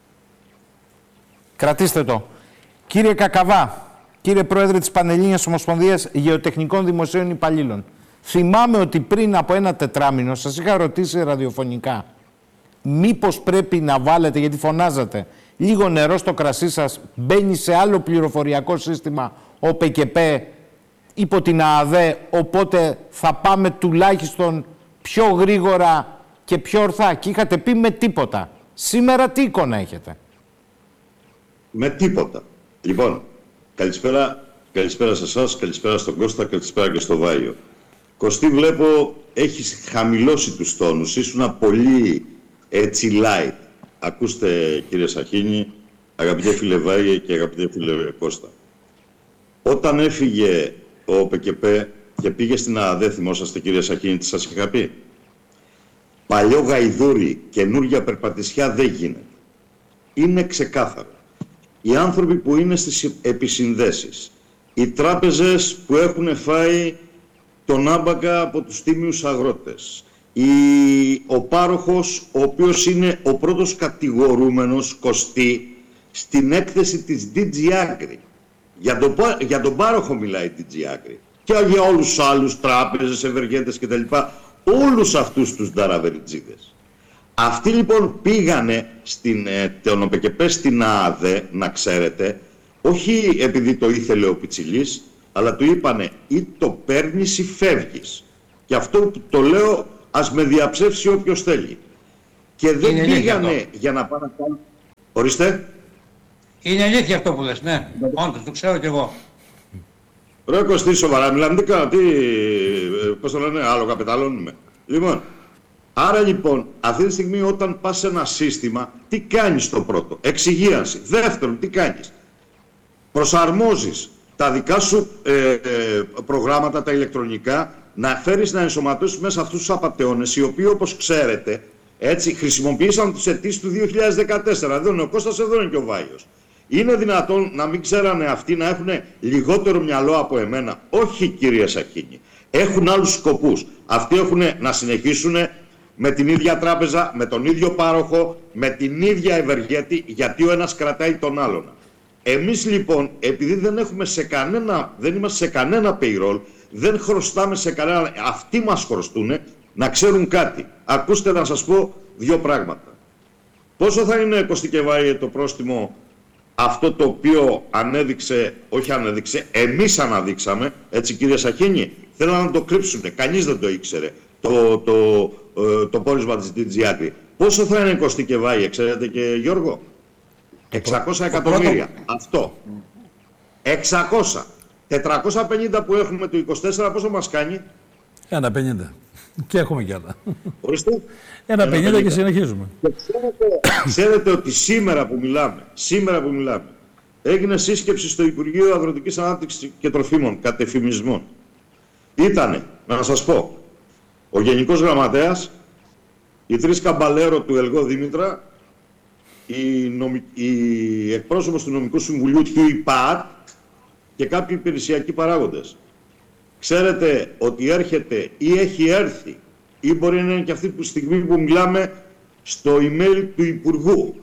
Κρατήστε το. Κύριε Κακαβά, κύριε Πρόεδρε της Πανελλήνιας Ομοσπονδίας Γεωτεχνικών Δημοσίων Υπαλλήλων, θυμάμαι ότι πριν από ένα τετράμινο σας είχα ρωτήσει ραδιοφωνικά μήπως πρέπει να βάλετε, γιατί φωνάζατε, λίγο νερό στο κρασί σας, μπαίνει σε άλλο πληροφοριακό σύστημα ο ΠΚΠ υπό την ΑΔΕ, οπότε θα πάμε τουλάχιστον πιο γρήγορα και πιο ορθά. Και είχατε πει με τίποτα. Σήμερα τι εικόνα έχετε? Με τίποτα. Λοιπόν, καλησπέρα, καλησπέρα σε εσάς, καλησπέρα στον Κώστα, καλησπέρα και στο Βάιο. Κωστή, βλέπω έχεις χαμηλώσει τους τόνους, ήσουν πολύ έτσι light. Ακούστε, κύριε Σαχίνη, αγαπητέ φίλε Βάιε και αγαπητέ φίλε Κώστα. Όταν έφυγε ο ΠΚΠ και πήγε στην ΑΔΕ, θυμόσαστε κύριε Σαχίνη, τι σας είχα πει? Παλιό γαϊδούρι, καινούργια περπατησιά δεν γίνεται. Είναι ξεκάθαρο. Οι άνθρωποι που είναι στις επισυνδέσεις, οι τράπεζες που έχουν φάει τον άμπακα από τους τίμιους αγρότες, η, ο πάροχος ο οποίος είναι ο πρώτος κατηγορούμενος, Κωστή, στην έκθεση της ντι τζι Agri. Για τον, για τον πάροχο μιλάει η ντι τζι Agri. Και για όλους τους άλλους, τράπεζες, ευεργέτες κτλ. Όλους αυτούς τους νταραβεριτζίδες. Αυτοί λοιπόν πήγανε στην ε, ΤΕΟΝΟΠΕΚΕΠΕ, στην ΑΔΕ, να ξέρετε, όχι επειδή το ήθελε ο Πιτσιλής, αλλά του είπανε ή το παίρνεις ή φεύγεις. Και αυτό που το λέω, ας με διαψεύσει όποιος θέλει. Και δεν Είναι πήγανε για να πάνε να κάνουν... Ορίστε. Είναι αλήθεια αυτό που λες, ναι. Όντως, το ξέρω κι εγώ. Ρε Κωστή, σοβαρά μιλάμε, τι κάνω, τι... Πώς το λένε, άλλο καπεταλώνουμε. Λοιπόν, άρα λοιπόν, αυτή τη στιγμή όταν πας σε ένα σύστημα, τι κάνεις το πρώτο? Εξυγίανση. Δεύτερον, τι κάνεις? Προσαρμόζεις τα δικά σου ε, ε, προγράμματα, τα ηλεκτρονικά, να φέρεις να ενσωματώσεις μέσα αυτούς τους απατεώνες, οι οποίοι όπως ξέρετε, έτσι, χρησιμοποίησαν τις αιτήσεις του δύο χιλιάδες δεκατέσσερα. Εδώ είναι ο Κώστας, εδώ είναι και ο Βάιος. Είναι δυνατόν να μην ξέρανε αυτοί να έχουν λιγότερο μυαλό από εμένα? Όχι, κύριε Σαχίνη. Έχουν άλλους σκοπούς. Αυτοί έχουν να συνεχίσουν με την ίδια τράπεζα, με τον ίδιο πάροχο, με την ίδια ευεργέτη, γιατί ο ένας κρατάει τον άλλον. Εμείς λοιπόν, επειδή δεν, έχουμε σε κανένα, δεν είμαστε σε κανένα payroll, δεν χρωστάμε σε κανένα, αυτοί μας χρωστούν, να ξέρουν κάτι. Ακούστε να σας πω δύο πράγματα. Πόσο θα είναι, Κωστικεβάη, το πρόστιμο αυτό το οποίο ανέδειξε, όχι ανέδειξε, εμείς αναδείξαμε, έτσι κύριε Σαχίνη, θέλουν να το κρύψουνε, κανείς δεν το ήξερε, το, το, το, το πόρισμα της ντι τζι Agri. Πόσο θα είναι, Κωστικεβάη, ξέρετε και Γιώργο? εξακόσια εκατομμύρια. Αυτό. εξακόσια. τετρακόσια πενήντα που έχουμε το είκοσι τέσσερα, πόσο μας κάνει? Ένα πενήντα. Και έχουμε κι άλλα. Ορίστε. Ένα πενήντα και συνεχίζουμε. Και ξέρετε, ξέρετε ότι σήμερα που μιλάμε, σήμερα που μιλάμε, έγινε σύσκεψη στο Υπουργείο Αγροτικής Ανάπτυξης και Τροφίμων, κατεφημισμών. Ήτανε, να σας πω, ο Γενικός Γραμματέας, οι τρεις καμπαλέρο του Ελγό Δήμητρα, η, νομι... η εκπρόσωπος του Νομικού Συμβουλίου του ΙΠΑΑΤ και κάποιοι υπηρεσιακοί παράγοντες. Ξέρετε ότι έρχεται ή έχει έρθει ή μπορεί να είναι και αυτή τη στιγμή που μιλάμε στο email του Υπουργού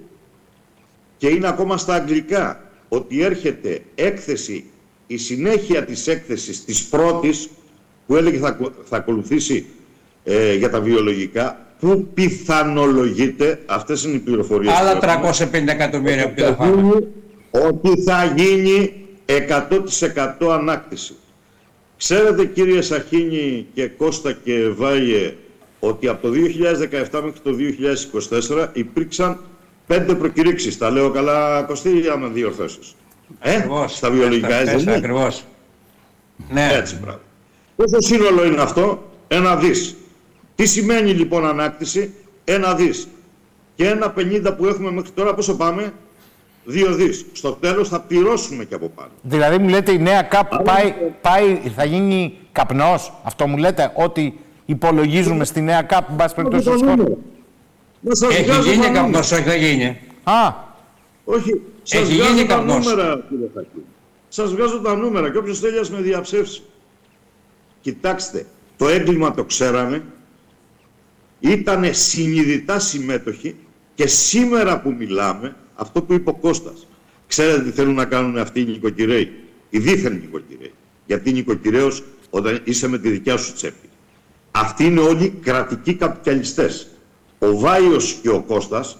και είναι ακόμα στα αγγλικά, ότι έρχεται έκθεση, η συνέχεια της έκθεσης της πρώτης που έλεγε θα, θα ακολουθήσει ε, για τα βιολογικά, που πιθανολογείται, αυτές είναι οι πληροφορίες, άλλα τριακόσια πενήντα εκατομμύρια που θα φάμε, ότι θα γίνει εκατό τοις εκατό ανάκτηση. Ξέρετε, κύριε Σαχίνη και Κώστα και Βάιε, ότι από το δύο χιλιάδες δεκαεπτά μέχρι το δύο χιλιάδες είκοσι τέσσερα υπήρξαν πέντε προκηρύξεις. Τα λέω καλά, Κωστή, για να διορθώσεις. Ε, στα βιολογικά, έτσι δεν ακριβώς. Ναι. Έτσι, πράγμα. Πόσο σύνολο είναι αυτό? Ένα δις. Τι σημαίνει λοιπόν ανάκτηση? Ένα δις. Και ένα πενήντα που έχουμε μέχρι τώρα, πόσο πάμε? Δύο δις. Στο τέλος θα πληρώσουμε και από πάνω. Δηλαδή μου λέτε η νέα ΚΑΠ πάει, πάει, θα γίνει καπνός? Αυτό μου λέτε, ότι υπολογίζουμε στη νέα ΚΑΠ, εν πάση περιπτώσει? Έχει γίνει καπνός, όχι θα γίνει. Α, όχι, σας Έχει βγάζω γίνει τα καπνός. νούμερα, κύριε Χακή. Σας βγάζω τα νούμερα και όποιος θέλει ας με διαψεύσει. Κοιτάξτε, το έγκλημα το ξέρανε, ήτανε συνειδητά συμμέτοχοι και σήμερα που μιλάμε, αυτό που είπε ο Κώστας, ξέρετε τι θέλουν να κάνουν αυτοί οι νοικοκυρέοι, οι δίθεν νοικοκυρέοι. Γιατί νοικοκυρέος όταν είσαι με τη δικιά σου τσέπη. Αυτοί είναι όλοι κρατικοί καπιταλιστές. Ο Βάιος και ο Κώστας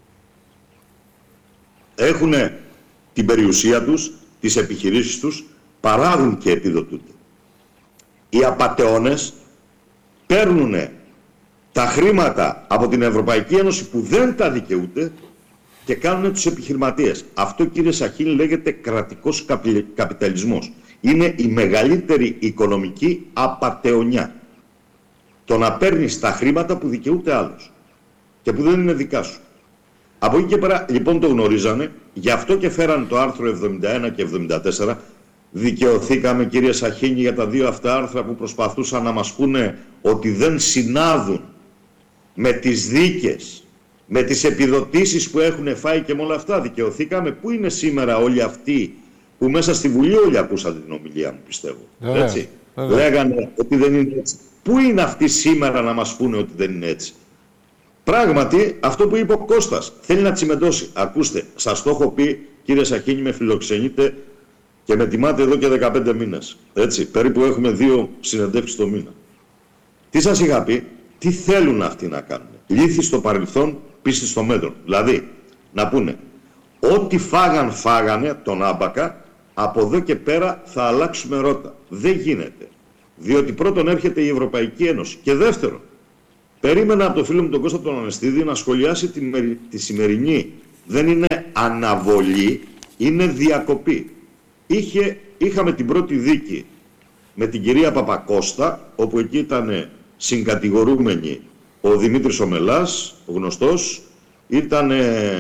έχουν την περιουσία τους, τις επιχειρήσεις τους, παράγουν και επιδοτούνται. Οι απατεώνες παίρνουν τα χρήματα από την Ευρωπαϊκή Ένωση που δεν τα δικαιούται και κάνουν τους επιχειρηματίες. Αυτό, κύριε Σαχίνη, λέγεται κρατικός καπιταλισμός. Είναι η μεγαλύτερη οικονομική απατεωνιά. Το να παίρνεις τα χρήματα που δικαιούται άλλος και που δεν είναι δικά σου. Από εκεί και πέρα λοιπόν το γνωρίζανε, γι' αυτό και φέραν το άρθρο εβδομήντα ένα και εβδομήντα τέσσερα. Δικαιωθήκαμε, κύριε Σαχίνη, για τα δύο αυτά άρθρα που προσπαθούσαν να μας πούνε ότι δεν συνάδουν με τις δίκες, με τις επιδοτήσεις που έχουν φάει και με όλα αυτά. Δικαιωθήκαμε. Πού είναι σήμερα όλοι αυτοί που μέσα στη Βουλή όλοι ακούσατε την ομιλία μου, πιστεύω. Βέβαια, έτσι. βέβαια. Λέγανε ότι δεν είναι έτσι. Πού είναι αυτοί σήμερα να μας πούνε ότι δεν είναι έτσι? Πράγματι, αυτό που είπε ο Κώστας, θέλει να τσιμεντώσει. Ακούστε, σας το έχω πει, κύριε Σαχίνη, με φιλοξενείτε και με τιμάτε εδώ και δεκαπέντε μήνες. Έτσι, περίπου έχουμε δύο συνεντεύξεις το μήνα. Τι σας είχα πει? Τι θέλουν αυτοί να κάνουν? Λύθη στο παρελθόν, πίστη στο μέλλον. Δηλαδή, να πούνε Ό,τι φάγαν φάγανε τον άμπακα, από εδώ και πέρα θα αλλάξουμε ρότα. Δεν γίνεται. Διότι πρώτον έρχεται η Ευρωπαϊκή Ένωση και δεύτερον, περίμενα από το φίλο μου τον Κώστα τον Ανεστίδη να σχολιάσει τη, τη σημερινή. Δεν είναι αναβολή, είναι διακοπή. Είχε, είχαμε την πρώτη δίκη με την κυρία Παπακώστα, όπου εκεί ήταν συγκατηγορούμενοι ο Δημήτρης Ομελάς, ο γνωστός, ήταν ε,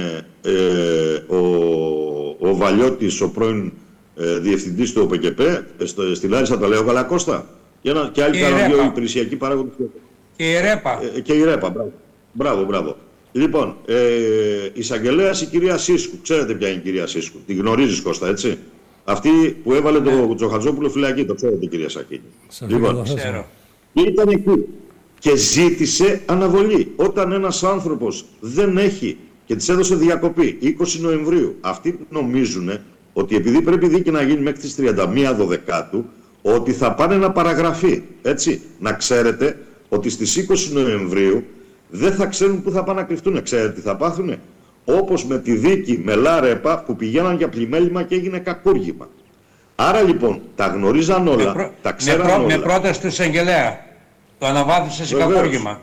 ε, ο, ο Βαλιώτης, ο πρώην ε, διευθυντής του ΟΠΕΚΕΠ, ε, στη Λάρισα το λέω καλά Κώστα, και, ένα, και άλλοι κάναν δύο υπηρεσιακοί παράγοντες. Και η ΡΕΠΑ. Ε, και η ΡΕΠΑ, μπράβο. Μπράβο, μπράβο. Λοιπόν, ε, εισαγγελέας η κυρία Σίσκου. Ξέρετε ποια είναι η κυρία Σίσκου. Τη γνωρίζεις Κώστα, έτσι. Αυτή που έβαλε ναι. τον Τζοχατζόπουλο φυλακή, το ξέρετε κυρία Σαχίνη. Λοιπόν, ξέρω. Ήταν εκεί και ζήτησε αναβολή. Όταν ένας άνθρωπος δεν έχει και της έδωσε διακοπή είκοσι Νοεμβρίου, αυτοί νομίζουν ότι επειδή πρέπει η δίκη να γίνει μέχρι τις τριάντα μία Δωδεκάτου, ότι θα πάνε να παραγραφεί. Έτσι, να ξέρετε ότι στις είκοσι Νοεμβρίου δεν θα ξέρουν πού θα πάνε να κρυφτούν. Ξέρετε τι θα πάθουνε. Όπως με τη δίκη με Λάρεπα που πηγαίναν για πλημέλημα και έγινε κακούργημα. Άρα λοιπόν τα γνωρίζαν όλα, με προ... τα ξέραν με προ... όλα. Με πρόταση του εισαγγελέα. Το αναβάθμισε σε κακούργημα.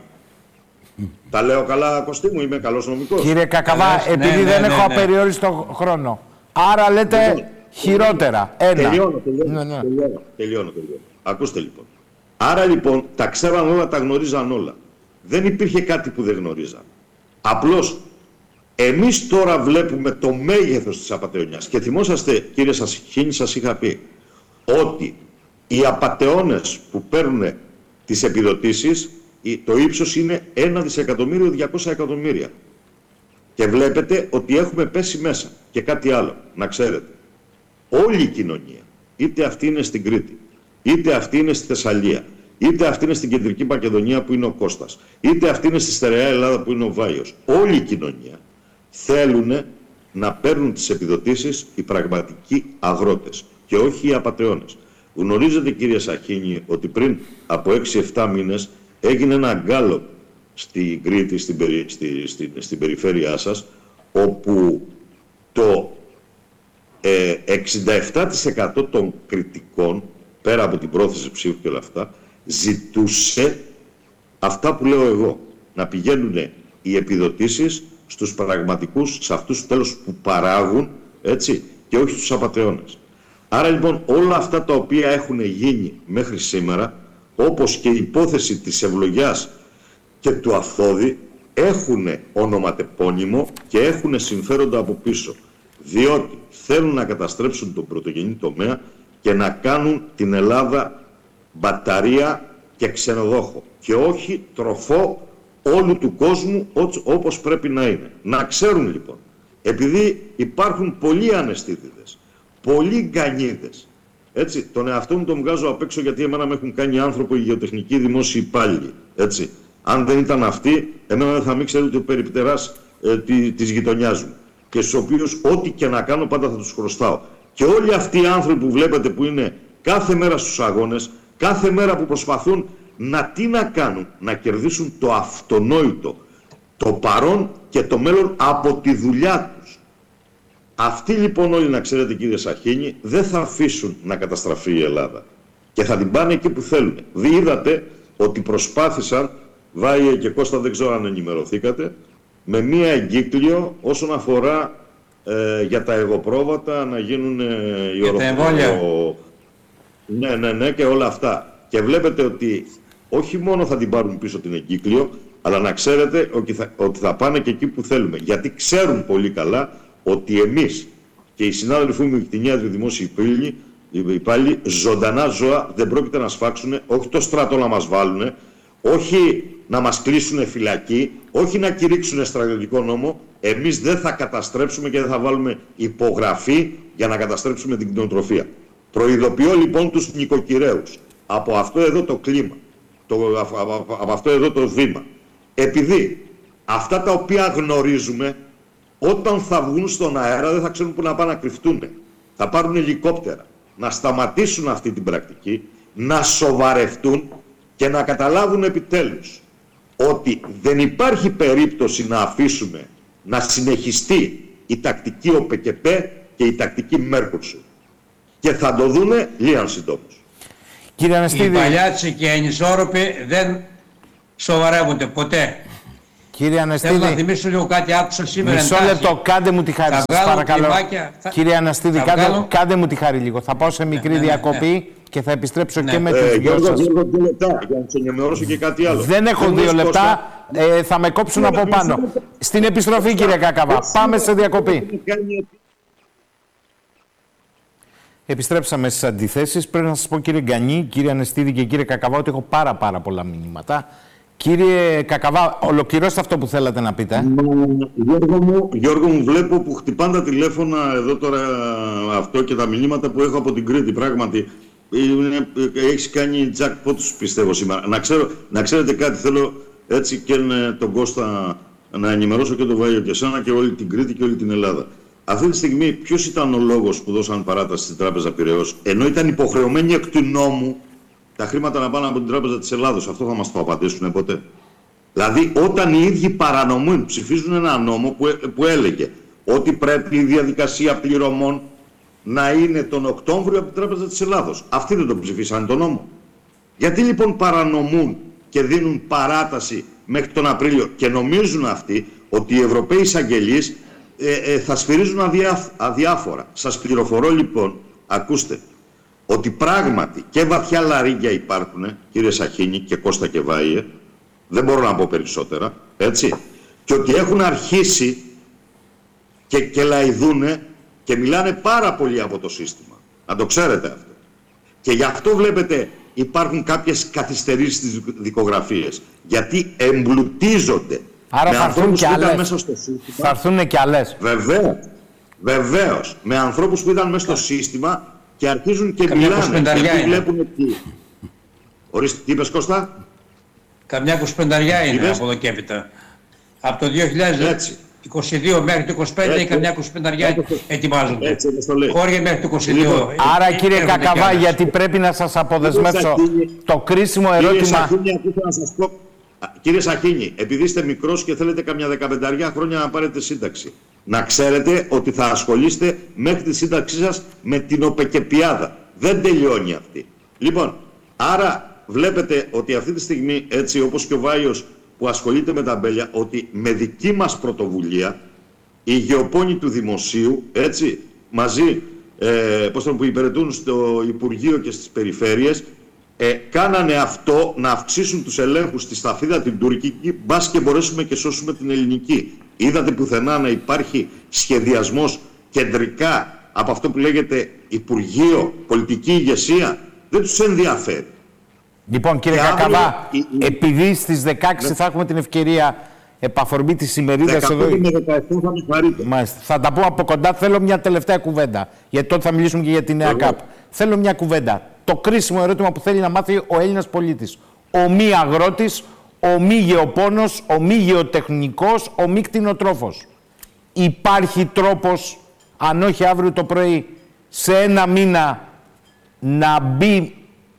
Τα λέω καλά Κωστή μου, είμαι καλός νομικός. Κύριε Κακαβά, ναι, επειδή ναι, δεν ναι, έχω ναι. απεριόριστο χρόνο. Άρα λέτε λοιπόν, χειρότερα. Ένα. Τελειώνω, τελειώνω, ναι, ναι. τελειώνω, τελειώνω, τελειώνω. Ακούστε λοιπόν. Άρα λοιπόν τα ξέραν όλα, τα γνωρίζαν όλα. Δεν υπήρχε κάτι που δεν γνωρίζαν. Απλώς εμείς τώρα βλέπουμε το μέγεθος της απατεωνιάς. Και θυμόσαστε κύριε Σαχίνη, σας είχα πει ότι οι απατεώνες που παίρνουν τις επιδοτήσεις, το ύψος είναι ένα δισεκατομμύριο διακόσια εκατομμύρια. Και βλέπετε ότι έχουμε πέσει μέσα. Και κάτι άλλο, να ξέρετε. Όλη η κοινωνία, είτε αυτή είναι στην Κρήτη, είτε αυτή είναι στη Θεσσαλία, είτε αυτή είναι στην Κεντρική Μακεδονία που είναι ο Κώστας, είτε αυτή είναι στη Στερεά Ελλάδα που είναι ο Βάιος, όλη η κοινωνία θέλουν να παίρνουν τις επιδοτήσεις οι πραγματικοί αγρότες και όχι οι απατεώνες. Γνωρίζετε κύριε Σαχίνη ότι πριν από έξι εφτά μήνες έγινε ένα γκάλωπ στην Κρήτη, στην, περι, στη, στην, στην περιφέρειά σας, όπου το ε, εξήντα επτά τοις εκατό των κριτικών, πέρα από την πρόθεση ψήφου και όλα αυτά, ζητούσε αυτά που λέω εγώ, να πηγαίνουν οι επιδοτήσεις στους πραγματικούς, σε αυτούς τέλος που παράγουν, έτσι, και όχι στους απατεώνες. Άρα λοιπόν όλα αυτά τα οποία έχουν γίνει μέχρι σήμερα, όπως και η υπόθεση της ευλογιάς και του Αυθόδη, έχουν ονοματεπώνυμο και έχουν συμφέροντα από πίσω. Διότι θέλουν να καταστρέψουν τον πρωτογενή τομέα και να κάνουν την Ελλάδα μπαταρία και ξενοδόχο και όχι τροφό όλου του κόσμου όπως πρέπει να είναι. Να ξέρουν λοιπόν, επειδή υπάρχουν πολλοί αναισθήτητες, πολλοί γκανίδες, έτσι, τον εαυτό μου τον βγάζω απ' έξω γιατί εμένα με έχουν κάνει άνθρωπο οι γεωτεχνικοί δημόσιοι υπάλληλοι, έτσι. Αν δεν ήταν αυτοί, εμένα δεν θα μην ξέρω ούτε ο περιπτεράς ε, τη, της γειτονιάς μου. Και στους οποίους ό,τι και να κάνω πάντα θα τους χρωστάω. Και όλοι αυτοί οι άνθρωποι που βλέπετε που είναι κάθε μέρα στους αγώνες, κάθε μέρα που προσπαθούν να τι να κάνουν, να κερδίσουν το αυτονόητο, το παρόν και το μέλλον από τη δουλειά τους. Αυτοί λοιπόν όλοι, να ξέρετε κύριε Σαχίνη, δεν θα αφήσουν να καταστραφεί η Ελλάδα. Και θα την πάνε εκεί που θέλουν. Είδατε ότι προσπάθησαν, Βάιε και Κώστα, δεν ξέρω αν ενημερωθήκατε, με μία εγκύκλιο όσον αφορά ε, για τα εγωπρόβατα να γίνουν ε, οι οροφόνοι. Ναι, ναι, ναι, και όλα αυτά. Και βλέπετε ότι όχι μόνο θα την πάρουν πίσω την εγκύκλιο, αλλά να ξέρετε ότι θα, ότι θα πάνε και εκεί που θέλουμε. Γιατί ξέρουν πολύ καλά ότι εμείς και οι συνάδελφοί μου, οι κτηνίατροι δημόσιοι υπάλληλοι, ζωντανά ζώα δεν πρόκειται να σφάξουν, όχι το στρατό να μας βάλουν, όχι να μας κλείσουν φυλακή, όχι να κηρύξουν στρατιωτικό νόμο. Εμείς δεν θα καταστρέψουμε και δεν θα βάλουμε υπογραφή για να καταστρέψουμε την κτηνοτροφία. Προειδοποιώ λοιπόν τους νοικοκυρέους από αυτό εδώ το κλίμα, το, από αυτό εδώ το βήμα. Επειδή αυτά τα οποία γνωρίζουμε, όταν θα βγουν στον αέρα δεν θα ξέρουν πού να πάνε να κρυφτούν. Θα πάρουν ελικόπτερα. Να σταματήσουν αυτή την πρακτική, να σοβαρευτούν και να καταλάβουν επιτέλους ότι δεν υπάρχει περίπτωση να αφήσουμε να συνεχιστεί η τακτική ΟΠΕΚΕΠΕ και η τακτική Μέρκουρσουρ. Και θα το δούνε λίγαν συντόμως. Κύριε Ανεστίδη. Οι παλιάτσοι και οι ανισόρροποι δεν σοβαρεύονται ποτέ. Κύριε Ανεστίδη. Θέλω να θυμίσω λίγο κάτι, άκουσα σήμερα. Μισό λεπτό, κάντε μου τη χάρη σας, παρακαλώ. Κλιμάκια, θα... Κύριε Ανεστίδη, κάντε, βγάλω... κάντε μου τη χάρη λίγο. Θα πάω σε μικρή ναι, ναι, διακοπή ναι. και θα επιστρέψω ναι. και με ε, τους δυο σας. Δύο λεπτά, για να σε ενημερώσω και κάτι άλλο. Δεν έχω δύο λεπτά, ε, θα με κόψουν από πάνω. Στην επιστροφή, κύριε Κακαβά. Πάμε σε διακοπή. Επιστρέψαμε στις αντιθέσεις. Πρέπει να σας πω, κύριε Γκανή, κύριε Ανεστίδη και κύριε Κακαβά, ότι έχω πάρα πάρα πολλά μηνύματα. Κύριε Κακαβά, ολοκληρώστε αυτό που θέλατε να πείτε. Μα, Γιώργο, μου, Γιώργο μου, βλέπω που χτυπάνε τα τηλέφωνα εδώ τώρα αυτό και τα μηνύματα που έχω από την Κρήτη. Πράγματι, έχεις κάνει jackpot, πιστεύω σήμερα. Να, ξέρω, να ξέρετε κάτι, θέλω έτσι και τον Κώστα να ενημερώσω και τον Βάιο και εσένα και όλη την Κρήτη και όλη την Ελλάδα. Αυτή τη στιγμή, ποιος ήταν ο λόγος που δώσαν παράταση στην Τράπεζα Πειραιώς, ενώ ήταν υποχρεωμένοι εκ του νόμου τα χρήματα να πάνε από την Τράπεζα της Ελλάδος? Αυτό θα μας το απαντήσουν ποτέ? Δηλαδή, όταν οι ίδιοι παρανομούν, ψηφίζουν ένα νόμο που, που έλεγε ότι πρέπει η διαδικασία πληρωμών να είναι τον Οκτώβριο από την Τράπεζα της Ελλάδος. Αυτοί δεν τον ψηφίσαν τον νόμο. Γιατί λοιπόν παρανομούν και δίνουν παράταση μέχρι τον Απρίλιο και νομίζουν αυτοί ότι οι Ευρωπαίοι εισαγγελείς ε, ε, θα σφυρίζουν αδιά, αδιάφορα? Σας πληροφορώ λοιπόν, ακούστε, ότι πράγματι και βαθιά λαρύγια υπάρχουν, κύριε Σαχίνη και Κώστα και Βάιε, δεν μπορώ να πω περισσότερα, έτσι, και ότι έχουν αρχίσει και, και λαϊδούνε και μιλάνε πάρα πολύ από το σύστημα. Να το ξέρετε αυτό. Και γι' αυτό βλέπετε υπάρχουν κάποιες καθυστερήσεις στις δικογραφίες. Γιατί εμπλουτίζονται. Άρα με θα έρθουν και άλλες. Μέσα στο σύστημα. Θα έρθουν και άλλες. Βεβαίως. Βεβαίως. Με ανθρώπους που ήταν μέσα στο σύστημα και αρχίζουν και καμιά μιλάνε. Και βλέπουν εκεί. Ορίστε, τι είπες, Κώστα? Καμιά εικοσιπενταριά είναι είπες? Από εδώ και έπειτα. Από το δύο χιλιάδες είκοσι δύο μέχρι το είκοσι πέντε ή καμιά εικοσιπενταριά ετοιμάζονται. Χώρια μέχρι το είκοσι δύο. Λοιπόν, άρα κύριε Κακαβά, γιατί πρέπει να σας αποδεσμεύσω το κρίσιμο ερώτημα. Κύριε Σαχίνη, να σας πω, κύριε Σαχίνη, επειδή είστε μικρός και θέλετε καμιά δεκαπενταριά χρόνια να πάρετε σύνταξη, να ξέρετε ότι θα ασχολείστε μέχρι τη σύνταξή σας με την ΟΠΕΚΕΠΙάδα. Δεν τελειώνει αυτή. Λοιπόν, άρα βλέπετε ότι αυτή τη στιγμή, έτσι όπως και ο Βάιος που ασχολείται με τα μπέλια, ότι με δική μας πρωτοβουλία οι γεωπόνοι του Δημοσίου, έτσι, μαζί ε, πώς το, που υπηρετούν στο Υπουργείο και στις περιφέρειες, ε, κάνανε αυτό να αυξήσουν τους ελέγχους στη σταφίδα την τουρκική, μπας και μπορέσουμε και σώσουμε την ελληνική. Είδατε πουθενά να υπάρχει σχεδιασμός κεντρικά από αυτό που λέγεται Υπουργείο, πολιτική ηγεσία? Δεν τους ενδιαφέρει. Λοιπόν, κύριε Κακαβά, η... επειδή στις δεκαέξι ναι. θα έχουμε την ευκαιρία επαφορμή της ημερίδας εδώ. Με δεκαεπτά θα με χαρείτε. Μάλιστα. Θα τα πω από κοντά. Θέλω μια τελευταία κουβέντα. Γιατί τότε θα μιλήσουμε και για τη νέα ΚΑΠ. Θέλω μια κουβέντα. Το κρίσιμο ερώτημα που θέλει να μάθει ο Έλληνας πολίτης. Ο μη αγρότης, ο μη γεωπόνος, ο μη γεωτεχνικός, ο μη κτηνοτρόφος. Υπάρχει τρόπος, αν όχι αύριο το πρωί, σε ένα μήνα να μπει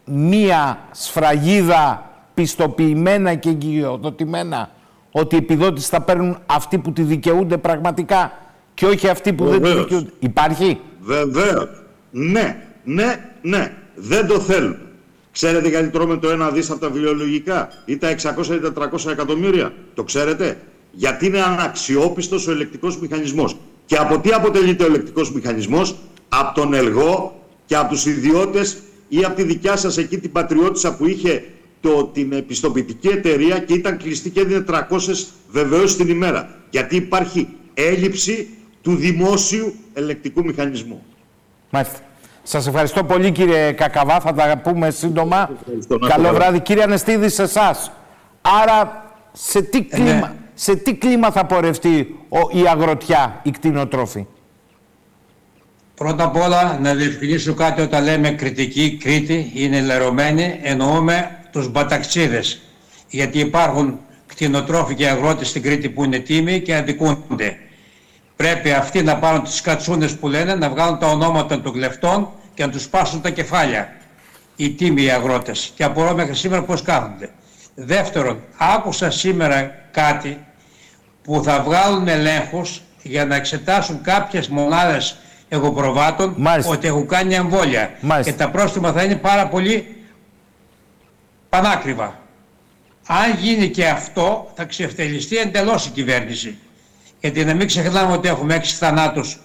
μία σφραγίδα πιστοποιημένα και εγκυοδοτημένα ότι οι επιδότηση θα παίρνουν αυτοί που τη δικαιούνται πραγματικά και όχι αυτοί που Βεβαίως. δεν τη δικαιούνται? Υπάρχει? Βεβαίως. Ναι, ναι, ναι. Δεν το θέλουν. Ξέρετε γιατί τρώμε το ένα δις από τα βιολογικά ή τα εξακόσια ή τετρακόσια εκατομμύρια? Το ξέρετε? Γιατί είναι αναξιόπιστος ο ελεκτικός μηχανισμός. Και από τι αποτελείται ο ελεκτικός μηχανισμός? Από τον Ελγό και από τους ιδιώτες ή από τη δικιά σας εκεί την πατριώτισσα που είχε το, την επιστοποιητική εταιρεία και ήταν κλειστή και έδινε τριακόσιες βεβαιώσεις την ημέρα. Γιατί υπάρχει έλλειψη του δημόσιου ελεκτικού μηχανισμού. Μάλιστα. Σας ευχαριστώ πολύ κύριε Κακαβά, θα τα πούμε σύντομα. Καλό βράδυ. Κύριε Ανεστίδη, σε εσάς. Άρα σε τι κλίμα, ναι. σε τι κλίμα θα πορευτεί ο, η αγροτιά, η κτηνοτρόφη? Πρώτα απ' όλα να διευκρινίσω κάτι. Όταν λέμε κριτική, Κρήτη είναι λερωμένη, εννοούμε τους μπαταξίδες. Γιατί υπάρχουν κτηνοτρόφοι και αγρότες στην Κρήτη που είναι τίμοι και αδικούνται. Πρέπει αυτοί να πάρουν τις κατσούνες που λένε, να βγάλουν τα ονόματα των κλεφτών και να τους σπάσουν τα κεφάλια. Οι τίμοι αγρότες. Και απορώ μέχρι σήμερα πώς κάθονται. Δεύτερον, άκουσα σήμερα κάτι που θα βγάλουν ελέγχους για να εξετάσουν κάποιες μονάδες εγωπροβάτων Μάλιστα. ότι έχουν κάνει εμβόλια. Μάλιστα. Και τα πρόστιμα θα είναι πάρα πολύ πανάκριβα. Αν γίνει και αυτό, θα ξεφτελιστεί εντελώς η κυβέρνηση. Γιατί να μην ξεχνάμε ότι έχουμε έξι θανάτους